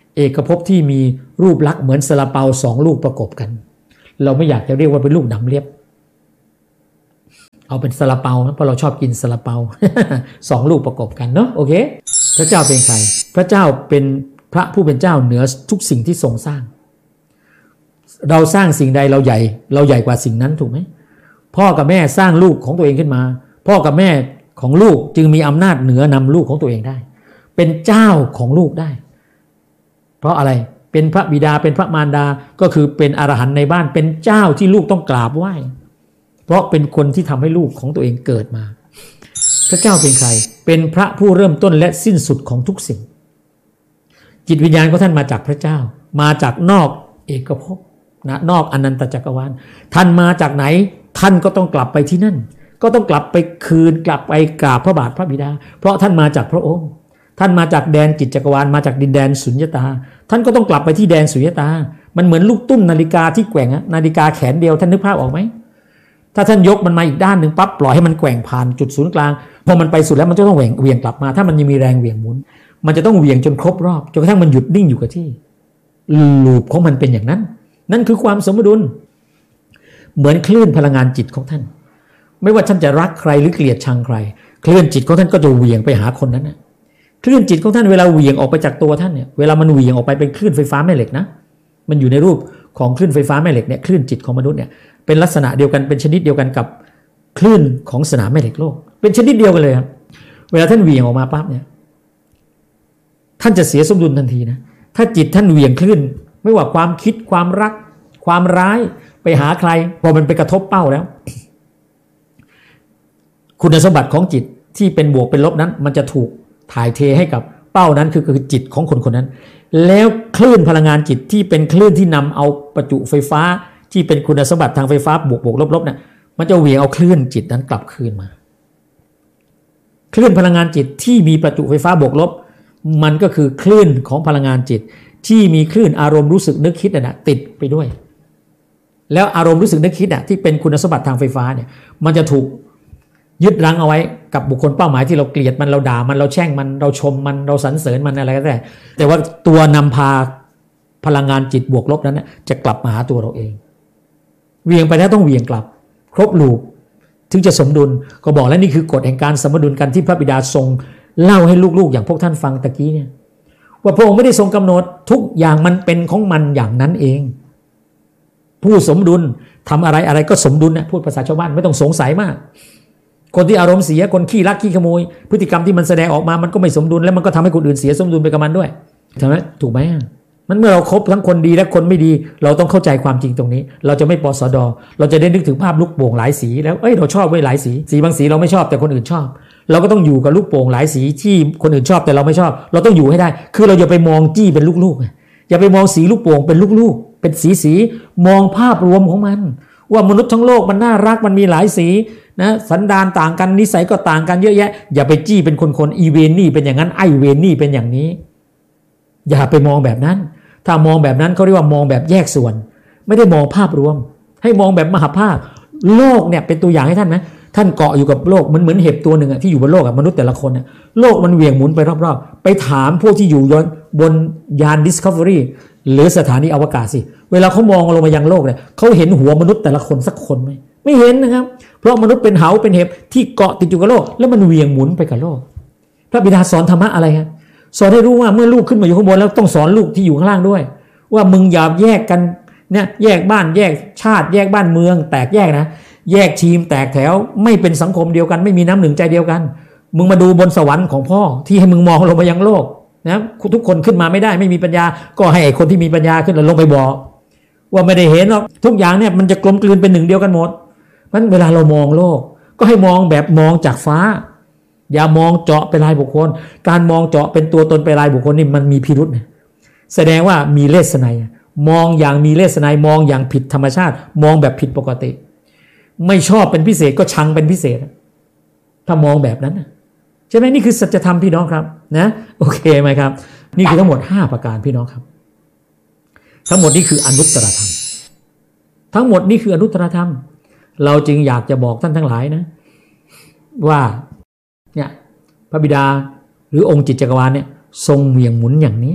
เอกภพที่มีรูปลักษณ์เหมือนซาลาเปาสองลูกประกบกันเราไม่อยากจะเรียกว่าเป็นลูกดำเรียบเอาเป็นซาลาเปานะเพราะเราชอบกินซาลาเปา สองลูกประกบกันเนาะโอเคพระเจ้าเป็นใครพระเจ้าเป็นพระผู้เป็นเจ้าเหนือทุกสิ่งที่ทรงสร้างเราสร้างสิ่งใดเราใหญ่เราใหญ่กว่าสิ่งนั้นถูกไหมพ่อกับแม่สร้างลูกของตัวเองขึ้นมาพ่อกับแม่ของลูกจึงมีอำนาจเหนือนำลูกของตัวเองได้เป็นเจ้าของลูกได้เพราะอะไรเป็นพระบิดาเป็นพระมารดาก็คือเป็นอรหันต์ในบ้านเป็นเจ้าที่ลูกต้องกราบไหว้เพราะเป็นคนที่ทำให้ลูกของตัวเองเกิดมาพระเจ้าเป็นใครเป็นพระผู้เริ่มต้นและสิ้นสุดของทุกสิ่งจิตวิญญาณของท่านมาจากพระเจ้ามาจากนอกเอกภพนะนอกอนันตจักรวาลท่านมาจากไหนท่านก็ต้องกลับไปที่นั่นก็ต้องกลับไปคืนกลับไปกราบพระบาทพระบิดาเพราะท่านมาจากพระองค์ท่านมาจากแดนจิตจักรวาลมาจากดินแดนสุญญตาท่านก็ต้องกลับไปที่แดนสุญญตามันเหมือนลูกตุ้มนาฬิกาที่แกว่งนาฬิกาแขนเดียวท่านนึกภาพออกไหมถ้าท่านยกมันมาอีกด้านหนึ่งปั๊บปล่อยให้มันแกว่งผ่านจุดศูนย์กลางพอมันไปสุดแล้วมันจะต้องเหวี่ยงเหวี่ยงกลับมาถ้ามันยังมีแรงเหวี่ยงหมุนมันจะต้องเหวี่ยงจนครบรอบจนกระทั่งมันหยุดนิ่งอยู่กับที่ลูปของมันเป็นอย่างนั้นนั่นคือความสมดุลเหมือนคลื่นพลังงานจิตของท่านไม่ว่าท่านจะรักใครหรือเกลียดชังใครคลื่นจิตของท่านก็จะเหวี่ยงไปหาคนนั้นนะคลื่นจิตของท่านเวลาเหวี่ยงออกไปจากตัวท่านเนี่ยเวลามันเหวี่ยงออกไปเป็นคลื่นไฟฟ้าแม่เหล็กนะมันอยู่ในรูปของคลื่นไฟฟ้าแม่เหล็กเนี่ยคลื่นจิตของมนุษย์เนี่ยเป็นลักษณะเดียวกันเป็นชนิดเดียวกันกับคลื่นของสนามแม่เหล็กโลกเป็นชนิดเดียวกันเลยครับเวลาท่านเหวี่ยงออกมาปั๊บเนี่ยท่านจะเสียสมดุลทันทีนะถ้าจิตท่านเหวี่ยงคลื่นไม่ว่าความคิดความรักความร้ายไปหาใครพอมันไปกระทบเป้าแล้วคุณสมบัติของจิตที่เป็นบวกเป็นลบนั้นมันจะถูกถ่ายเทให้กับเป้านั้นคือคือจิตของคนคนนั้นแล้วคลื่นพลังงานจิตที่เป็นคลื่นที่นำเอาประจุไฟฟ้าที่เป็นคุณสมบัติทางไฟฟ้าบวกบวกลบลบเนี่ยมันจะเหวี่ยงเอาคลื่นจิตนั้นกลับคืนมาคลื่นพลังงานจิตที่มีประจุไฟฟ้าบวกลบมันก็คือคลื่นของพลังงานจิตที่มีคลื่นอารมณ์รู้สึกนึกคิดน่ะติดไปด้วยแล้วอารมณ์รู้สึกนึกคิดอ่ะที่เป็นคุณสมบัติทางไฟฟ้าเนี่ยมันจะถูกยึดรั้งเอาไว้กับบุคคลเป้าหมายที่เราเกลียดมันเราด่ามันเราแช่งมันเราชมมันเราสรรเสริญมันอะไรก็ได้แต่ว่าตัวนำพาพลังงานจิตบวกลบนั้นจะกลับมาหาตัวเราเองเวียงไปแล้วต้องเวียงกลับครบลูปถึงจะสมดุลก็บอกแล้วนี่คือกฎแห่งการสมดุลกันที่พระบิดาทรงเล่าให้ลูกๆอย่างพวกท่านฟังตะกี้เนี่ยว่าพระองค์ไม่ได้ทรงกำหนดทุกอย่างมันเป็นของมันอย่างนั้นเองผู้สมดุลทำอะไรอะไรก็สมดุลนะพูดภาษาชาวบ้านไม่ต้องสงสัยมากคนที่อารมณ์เสียคนขี้รักขี้ขโมยพฤติกรรมที่มันแสดงออกมามันก็ไม่สมดุลแล้วมันก็ทำให้คนอื่นเสียสมดุลไปกับมันด้วยใช่ไหมถูกไหมมันเมื่อเราครบทั้งคนดีและคนไม่ดีเราต้องเข้าใจความจริงตรงนี้เราจะไม่ปสดเราจะได้นึกถึงภาพลูกโป่งหลายสีแล้วเอ้ยเราชอบไว้หลายสีสีบางสีเราไม่ชอบแต่คนอื่นชอบเราก็ต้องอยู่กับลูกโป่งหลายสีที่คนอื่นชอบแต่เราไม่ชอบเราต้องอยู่ให้ได้คือเราอย่าไปมองจี้เป็นลูกๆอย่าไปมองสีลูกโป่งเป็นลูกๆเป็นสีสีมองภาพรวมของมันว่ามนุษย์ทั้งโลกมันน่ารักมันมีหลายสีนะสันดานต่างกันนิสัยก็ต่างกันเยอะแยะอย่าไปจี้เป็นคนๆอีเวนนี่เป็นอย่างนั้นไอเวนนี่เป็นอย่างนี้อย่าไปมองแบบนั้นถ้ามองแบบนั้นเขาเรียกว่ามองแบบแยกส่วนไม่ได้มองภาพรวมให้มองแบบมหาภาคโลกเนี่ยเป็นตัวอย่างให้ท่านไหมท่านเกาะอยู่กับโลกมันเหมือนเห็บตัวหนึ่งอะที่อยู่บนโลกกับมนุษย์แต่ละคนเนี่ยโลกมันเหวี่ยงหมุนไปรอบๆไปถามพวกที่อยู่บนยาน Discovery หรือสถานีอวกาศสิเวลาเขามองลงมายังโลกเนี่ยเขาเห็นหัวมนุษย์แต่ละคนสักคนไหมไม่เห็นนะครับเพราะมนุษย์เป็นเหาเป็นเห็บที่เกาะติดอยู่กับโลกแล้วมันเหวี่ยงหมุนไปกับโลกพระบิดาสอนธรรมะอะไรครับสอนให้รู้ว่าเมื่อลูกขึ้นมาอยู่ข้างบนแล้วต้องสอนลูกที่อยู่ข้างล่างด้วยว่ามึงอย่าแยกกันเนี่ยแยกบ้านแยกชาติแยกบ้านเมืองแตกแยกนะแยกทีมแตกแถวไม่เป็นสังคมเดียวกันไม่มีน้ำหนึ่งใจเดียวกันมึงมาดูบนสวรรค์ของพ่อที่ให้มึงมองลงมายังโลกนะทุกคนขึ้นมาไม่ได้ไม่มีปัญญาก็ให้คนที่มีปัญญาขึ้นแล้วลงไปบอกว่าไม่ได้เห็นหรอกทุกอย่างเนี่ยมันจะกลมกลืนเป็นหนึ่งเดียวกันหมดเพราะฉะนั้นเวลาเรามองโลกก็ให้มองแบบมองจากฟ้าอย่ามองเจาะเป็นรายบุคคลการมองเจาะเป็นตัวตนเป็นรายบุคคลนี่มันมีพิรุษเนี่ยแสดงว่ามีเลสไนยมองอย่างมีเลสไนยมองอย่างผิดธรรมชาติมองแบบผิดปกติไม่ชอบเป็นพิเศษก็ชังเป็นพิเศษถ้ามองแบบนั้นใช่ไหมนี่คือสัจธรรมพี่น้องครับนะโอเคไหมครับนี่คือทั้งหมดห้าประการพี่น้องครับทั้งหมดนี่คืออนุตตรธรรมทั้งหมดนี่คืออนุตตรธรรมเราจึงอยากจะบอกท่านทั้งหลายนะว่าเนี่ยพระบิดาหรือองค์จิตจักรวาลเนี่ยทรงเหวี่ยงหมุนอย่างนี้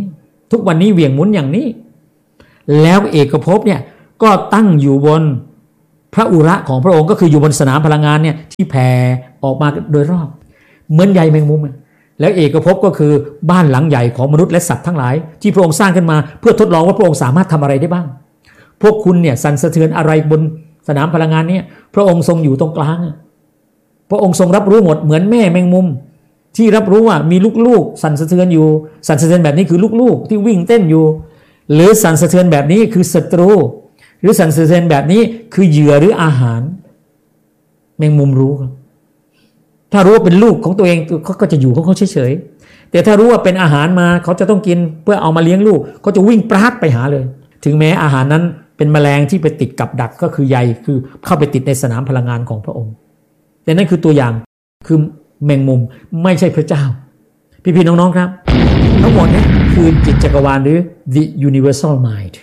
ทุกวันนี้เหวี่ยงหมุนอย่างนี้แล้วเอกภพเนี่ยก็ตั้งอยู่บนพระอุระของพระองค์ก็คืออยู่บนสนามพลังงานเนี่ยที่แผ่ออกมาโดยรอบเหมือนใยแมงมุมแล้วเอกภพก็คือบ้านหลังใหญ่ของมนุษย์และสัตว์ทั้งหลายที่พระองค์สร้างขึ้นมาเพื่อทดลองว่าพระองค์สามารถทำอะไรได้บ้างพวกคุณเนี่ยสั่นสะเทือนอะไรบนสนามพลังงานเนี่ยพระองค์ทรงอยู่ตรงกลางพระองค์ทรงรับรู้หมดเหมือนแม่แมงมุมที่รับรู้ว่ามีลูกๆสั่นสะเทือนอยู่สั่นสะเทือนแบบนี้คือลูกๆที่วิ่งเต้นอยู่หรือสั่นสะเทือนแบบนี้คือศัตรูหรือสั่นสะเทือนแบบนี้คือเหยื่อหรืออาหารแมงมุมรู้ครับถ้ารู้ว่าเป็นลูกของตัวเองเขาก็จะอยู่ของเขาเฉยๆแต่ถ้ารู้ว่าเป็นอาหารมาเขาจะต้องกินเพื่อเอามาเลี้ยงลูกเขาจะวิ่งปราดไปหาเลยถึงแม้อาหารนั้นเป็นแมลงที่ไปติดกับดักก็คือใยคือเข้าไปติดในสนามพลังงานของพระองค์แต่นั่นคือตัวอย่างคือแมงมุมไม่ใช่พระเจ้าพี่ๆน้องๆครับทั้งหมดนี้คือจิตจักรวาลหรือ the universal mind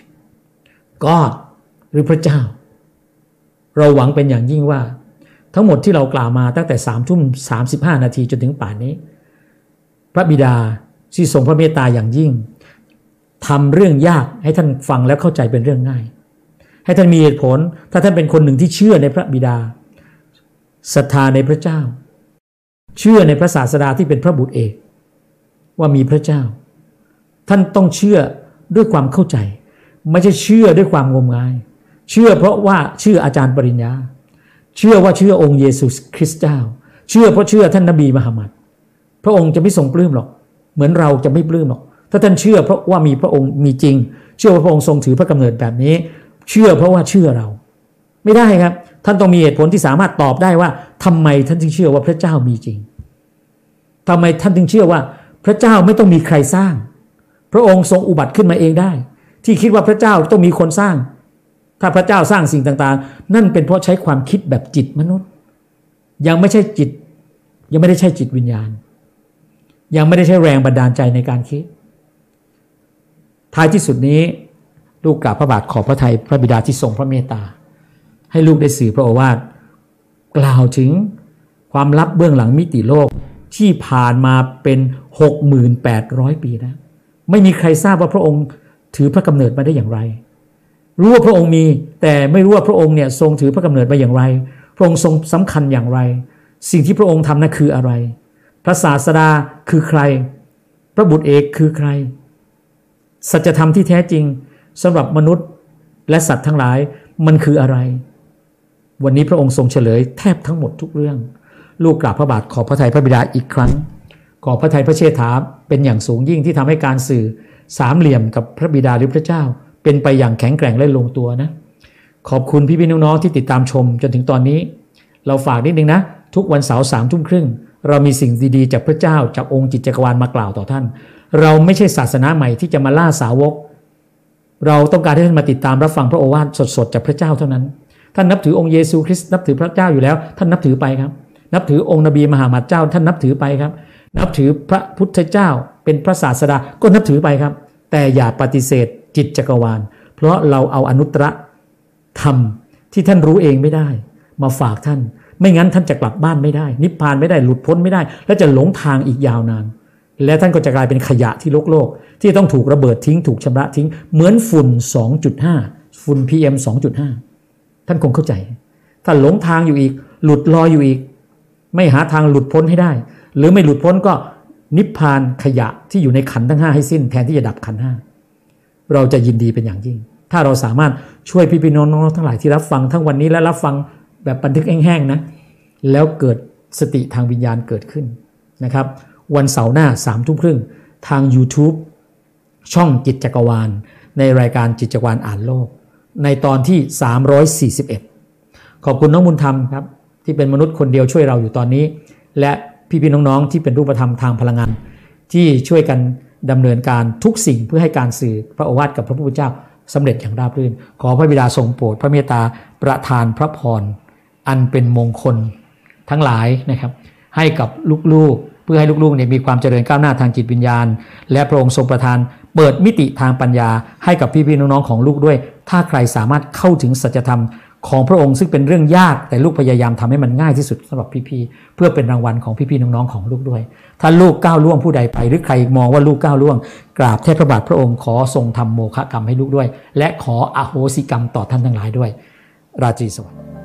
God หรือพระเจ้าเราหวังเป็นอย่างยิ่งว่าทั้งหมดที่เรากล่าวมาตั้งแต่สามทุ่มสามสิบห้านาทีจนถึงป่านนี้พระบิดาที่ทรงพระเมตตาอย่างยิ่งทำเรื่องยากให้ท่านฟังแล้วเข้าใจเป็นเรื่องง่ายให้ท่านมีเหตุผลถ้าท่านเป็นคนหนึ่งที่เชื่อในพระบิดาศรัทธาในพระเจ้าเชื่อในพระศาสดาที่เป็นพระบุตรเอกว่ามีพระเจ้าท่านต้องเชื่อด้วยความเข้าใจไม่ใช่เชื่อด้วยความงมงายเชื่อเพราะว่าเชื่ออาจารย์ปริญญาเชื่อว่าเชื่อองค์เยซูคริสต์เจ้าเชื่อเพราะเชื่อท่านนบีมุฮัมมัดพระองค์จะไม่ทรงปลื้มหรอกเหมือนเราจะไม่ปลื้มหรอกถ้าท่านเชื่อเพราะว่ามีพระองค์มีจริงเชื่อว่าพระองค์ทรงถือพระกำเนิดแบบนี้เชื่อเพราะว่าเชื่อเราไม่ได้ครับท่านต้องมีเหตุผลที่สามารถตอบได้ว่าทำไมท่านจึงเชื่อว่าพระเจ้ามีจริงทำไมท่านจึงเชื่อว่าพระเจ้าไม่ต้องมีใครสร้างพระองค์ทรงอุบัติขึ้นมาเองได้ที่คิดว่าพระเจ้าต้องมีคนสร้างถ้าพระเจ้าสร้างสิ่งต่างๆนั่นเป็นเพราะใช้ความคิดแบบจิตมนุษย์ยังไม่ใช่จิตยังไม่ได้ใช่จิตวิญญาณยังไม่ได้ใช้แรงบันดาลใจในการคิดท้ายที่สุดนี้ลูกกราบพระบาทขอบพระทัยพระบิดาที่ทรงพระเมตตาให้ลูกได้สื่อพระโอวาทกล่าวถึงความลับเบื้องหลังมิติโลกที่ผ่านมาเป็น หกหมื่นแปดร้อย ปีแล้วไม่มีใครทราบว่าพระองค์ถือพระกำเนิดมาได้อย่างไรรู้ว่าพระองค์มีแต่ไม่รู้ว่าพระองค์เนี่ยทรงถือพระกำเนิดมาอย่างไรพระองค์ทรงสำคัญอย่างไรสิ่งที่พระองค์ทำนั้นคืออะไรพระศาสดาคือใครพระบุตรเอกคือใครสัจธรรมที่แท้จริงสำหรับมนุษย์และสัตว์ทั้งหลายมันคืออะไรวันนี้พระองค์ทรงเฉลยแทบทั้งหมดทุกเรื่องลูกกราบพระบาทขอพระทัยพระบิดาอีกครั้งขอพระทัยพระเชษฐาเป็นอย่างสูงยิ่งที่ทำให้การสื่อสามเหลี่ยมกับพระบิดาหรือพระเจ้าเป็นไปอย่างแข็งแกร่งและลงตัวนะขอบคุณพี่พี่น้องๆที่ติดตามชมจนถึงตอนนี้เราฝากนิดนึงนะทุกวันเสาร์สามทุ่มครึ่งเรามีสิ่งดีๆจากพระเจ้าจากองค์จิตจักรวาลมากล่าวต่อท่านเราไม่ใช่ศาสนาใหม่ที่จะมาล่าสาวกเราต้องการให้ท่านมาติดตามรับฟังพระโอวาทสดๆจากพระเจ้าเท่านั้นท่านนับถือองค์เยซูคริสต์นับถือพระเจ้าอยู่แล้วท่านนับถือไปครับนับถือองค์นบีมหามัดเจ้าท่านนับถือไปครับนับถือพระพุทธเจ้าเป็นพระศาสดาก็นับถือไปครับแต่อย่าปฏิเสธจิตจักรวาลเพราะเราเอาอนุตตรธรรมที่ท่านรู้เองไม่ได้มาฝากท่านไม่งั้นท่านจะกลับบ้านไม่ได้นิพพานไม่ได้หลุดพ้นไม่ได้และจะหลงทางอีกยาวนานและท่านก็จะกลายเป็นขยะที่โลกโลกที่ต้องถูกระเบิดทิ้งถูกชำระทิ้งเหมือนฝุ่น สองจุดห้า ฝุ่น พี เอ็ม สองจุดห้า ท่านคงเข้าใจถ้าหลงทางอยู่อีกหลุดลอยอยู่อีกไม่หาทางหลุดพ้นให้ได้หรือไม่หลุดพ้นก็นิพพานขยะที่อยู่ในขันธ์ทั้งห้าให้สิ้นแทนที่จะดับขันธ์ห้าเราจะยินดีเป็นอย่างยิ่งถ้าเราสามารถช่วยพี่ๆน้องๆทั้งหลายที่รับฟังทั้งวันนี้และรับฟังแบบบันทึกแห้งๆนะแล้วเกิดสติทางวิญญาณเกิดขึ้นนะครับวันเสาร์หน้าสามทุ่มครึ่งทาง YouTube ช่องจิตจักรวาลในรายการจิตจักรวาลอ่านโลกในตอนที่สามร้อยสี่สิบเอ็ดขอบคุณน้องบุญธรรมครับที่เป็นมนุษย์คนเดียวช่วยเราอยู่ตอนนี้และพี่ๆน้องๆที่เป็นรูปธรรมทางพลังงานที่ช่วยกันดำเนินการทุกสิ่งเพื่อให้การสื่อพระโอวาทกับพระพุทธเจ้าสำเร็จอย่างราบรื่นขอพระบิดาทรงโปรดพระเมตตาประทานพระพรอันเป็นมงคลทั้งหลายนะครับให้กับลูกๆเพื่อให้ลูกๆเนี่ยมีความเจริญก้าวหน้าทางจิตวิญญาณและพระองค์ทรงประทานเปิดมิติทางปัญญาให้กับพี่ๆน้องๆของลูกด้วยถ้าใครสามารถเข้าถึงสัจธรรมของพระองค์ซึ่งเป็นเรื่องยากแต่ลูกพยายามทำให้มันง่ายที่สุดสำหรับพี่ๆเพื่อเป็นรางวัลของพี่ๆน้องๆของลูกด้วยถ้าลูกก้าวล่วงผู้ใดไปหรือใครมองว่าลูกก้าวล่วงกราบเทพพระบาทพระองค์ขอทรงทำโมฆะกรรมให้ลูกด้วยและขออโหสิกรรมต่อท่านทั้งหลายด้วยราตรีสวัสดิ์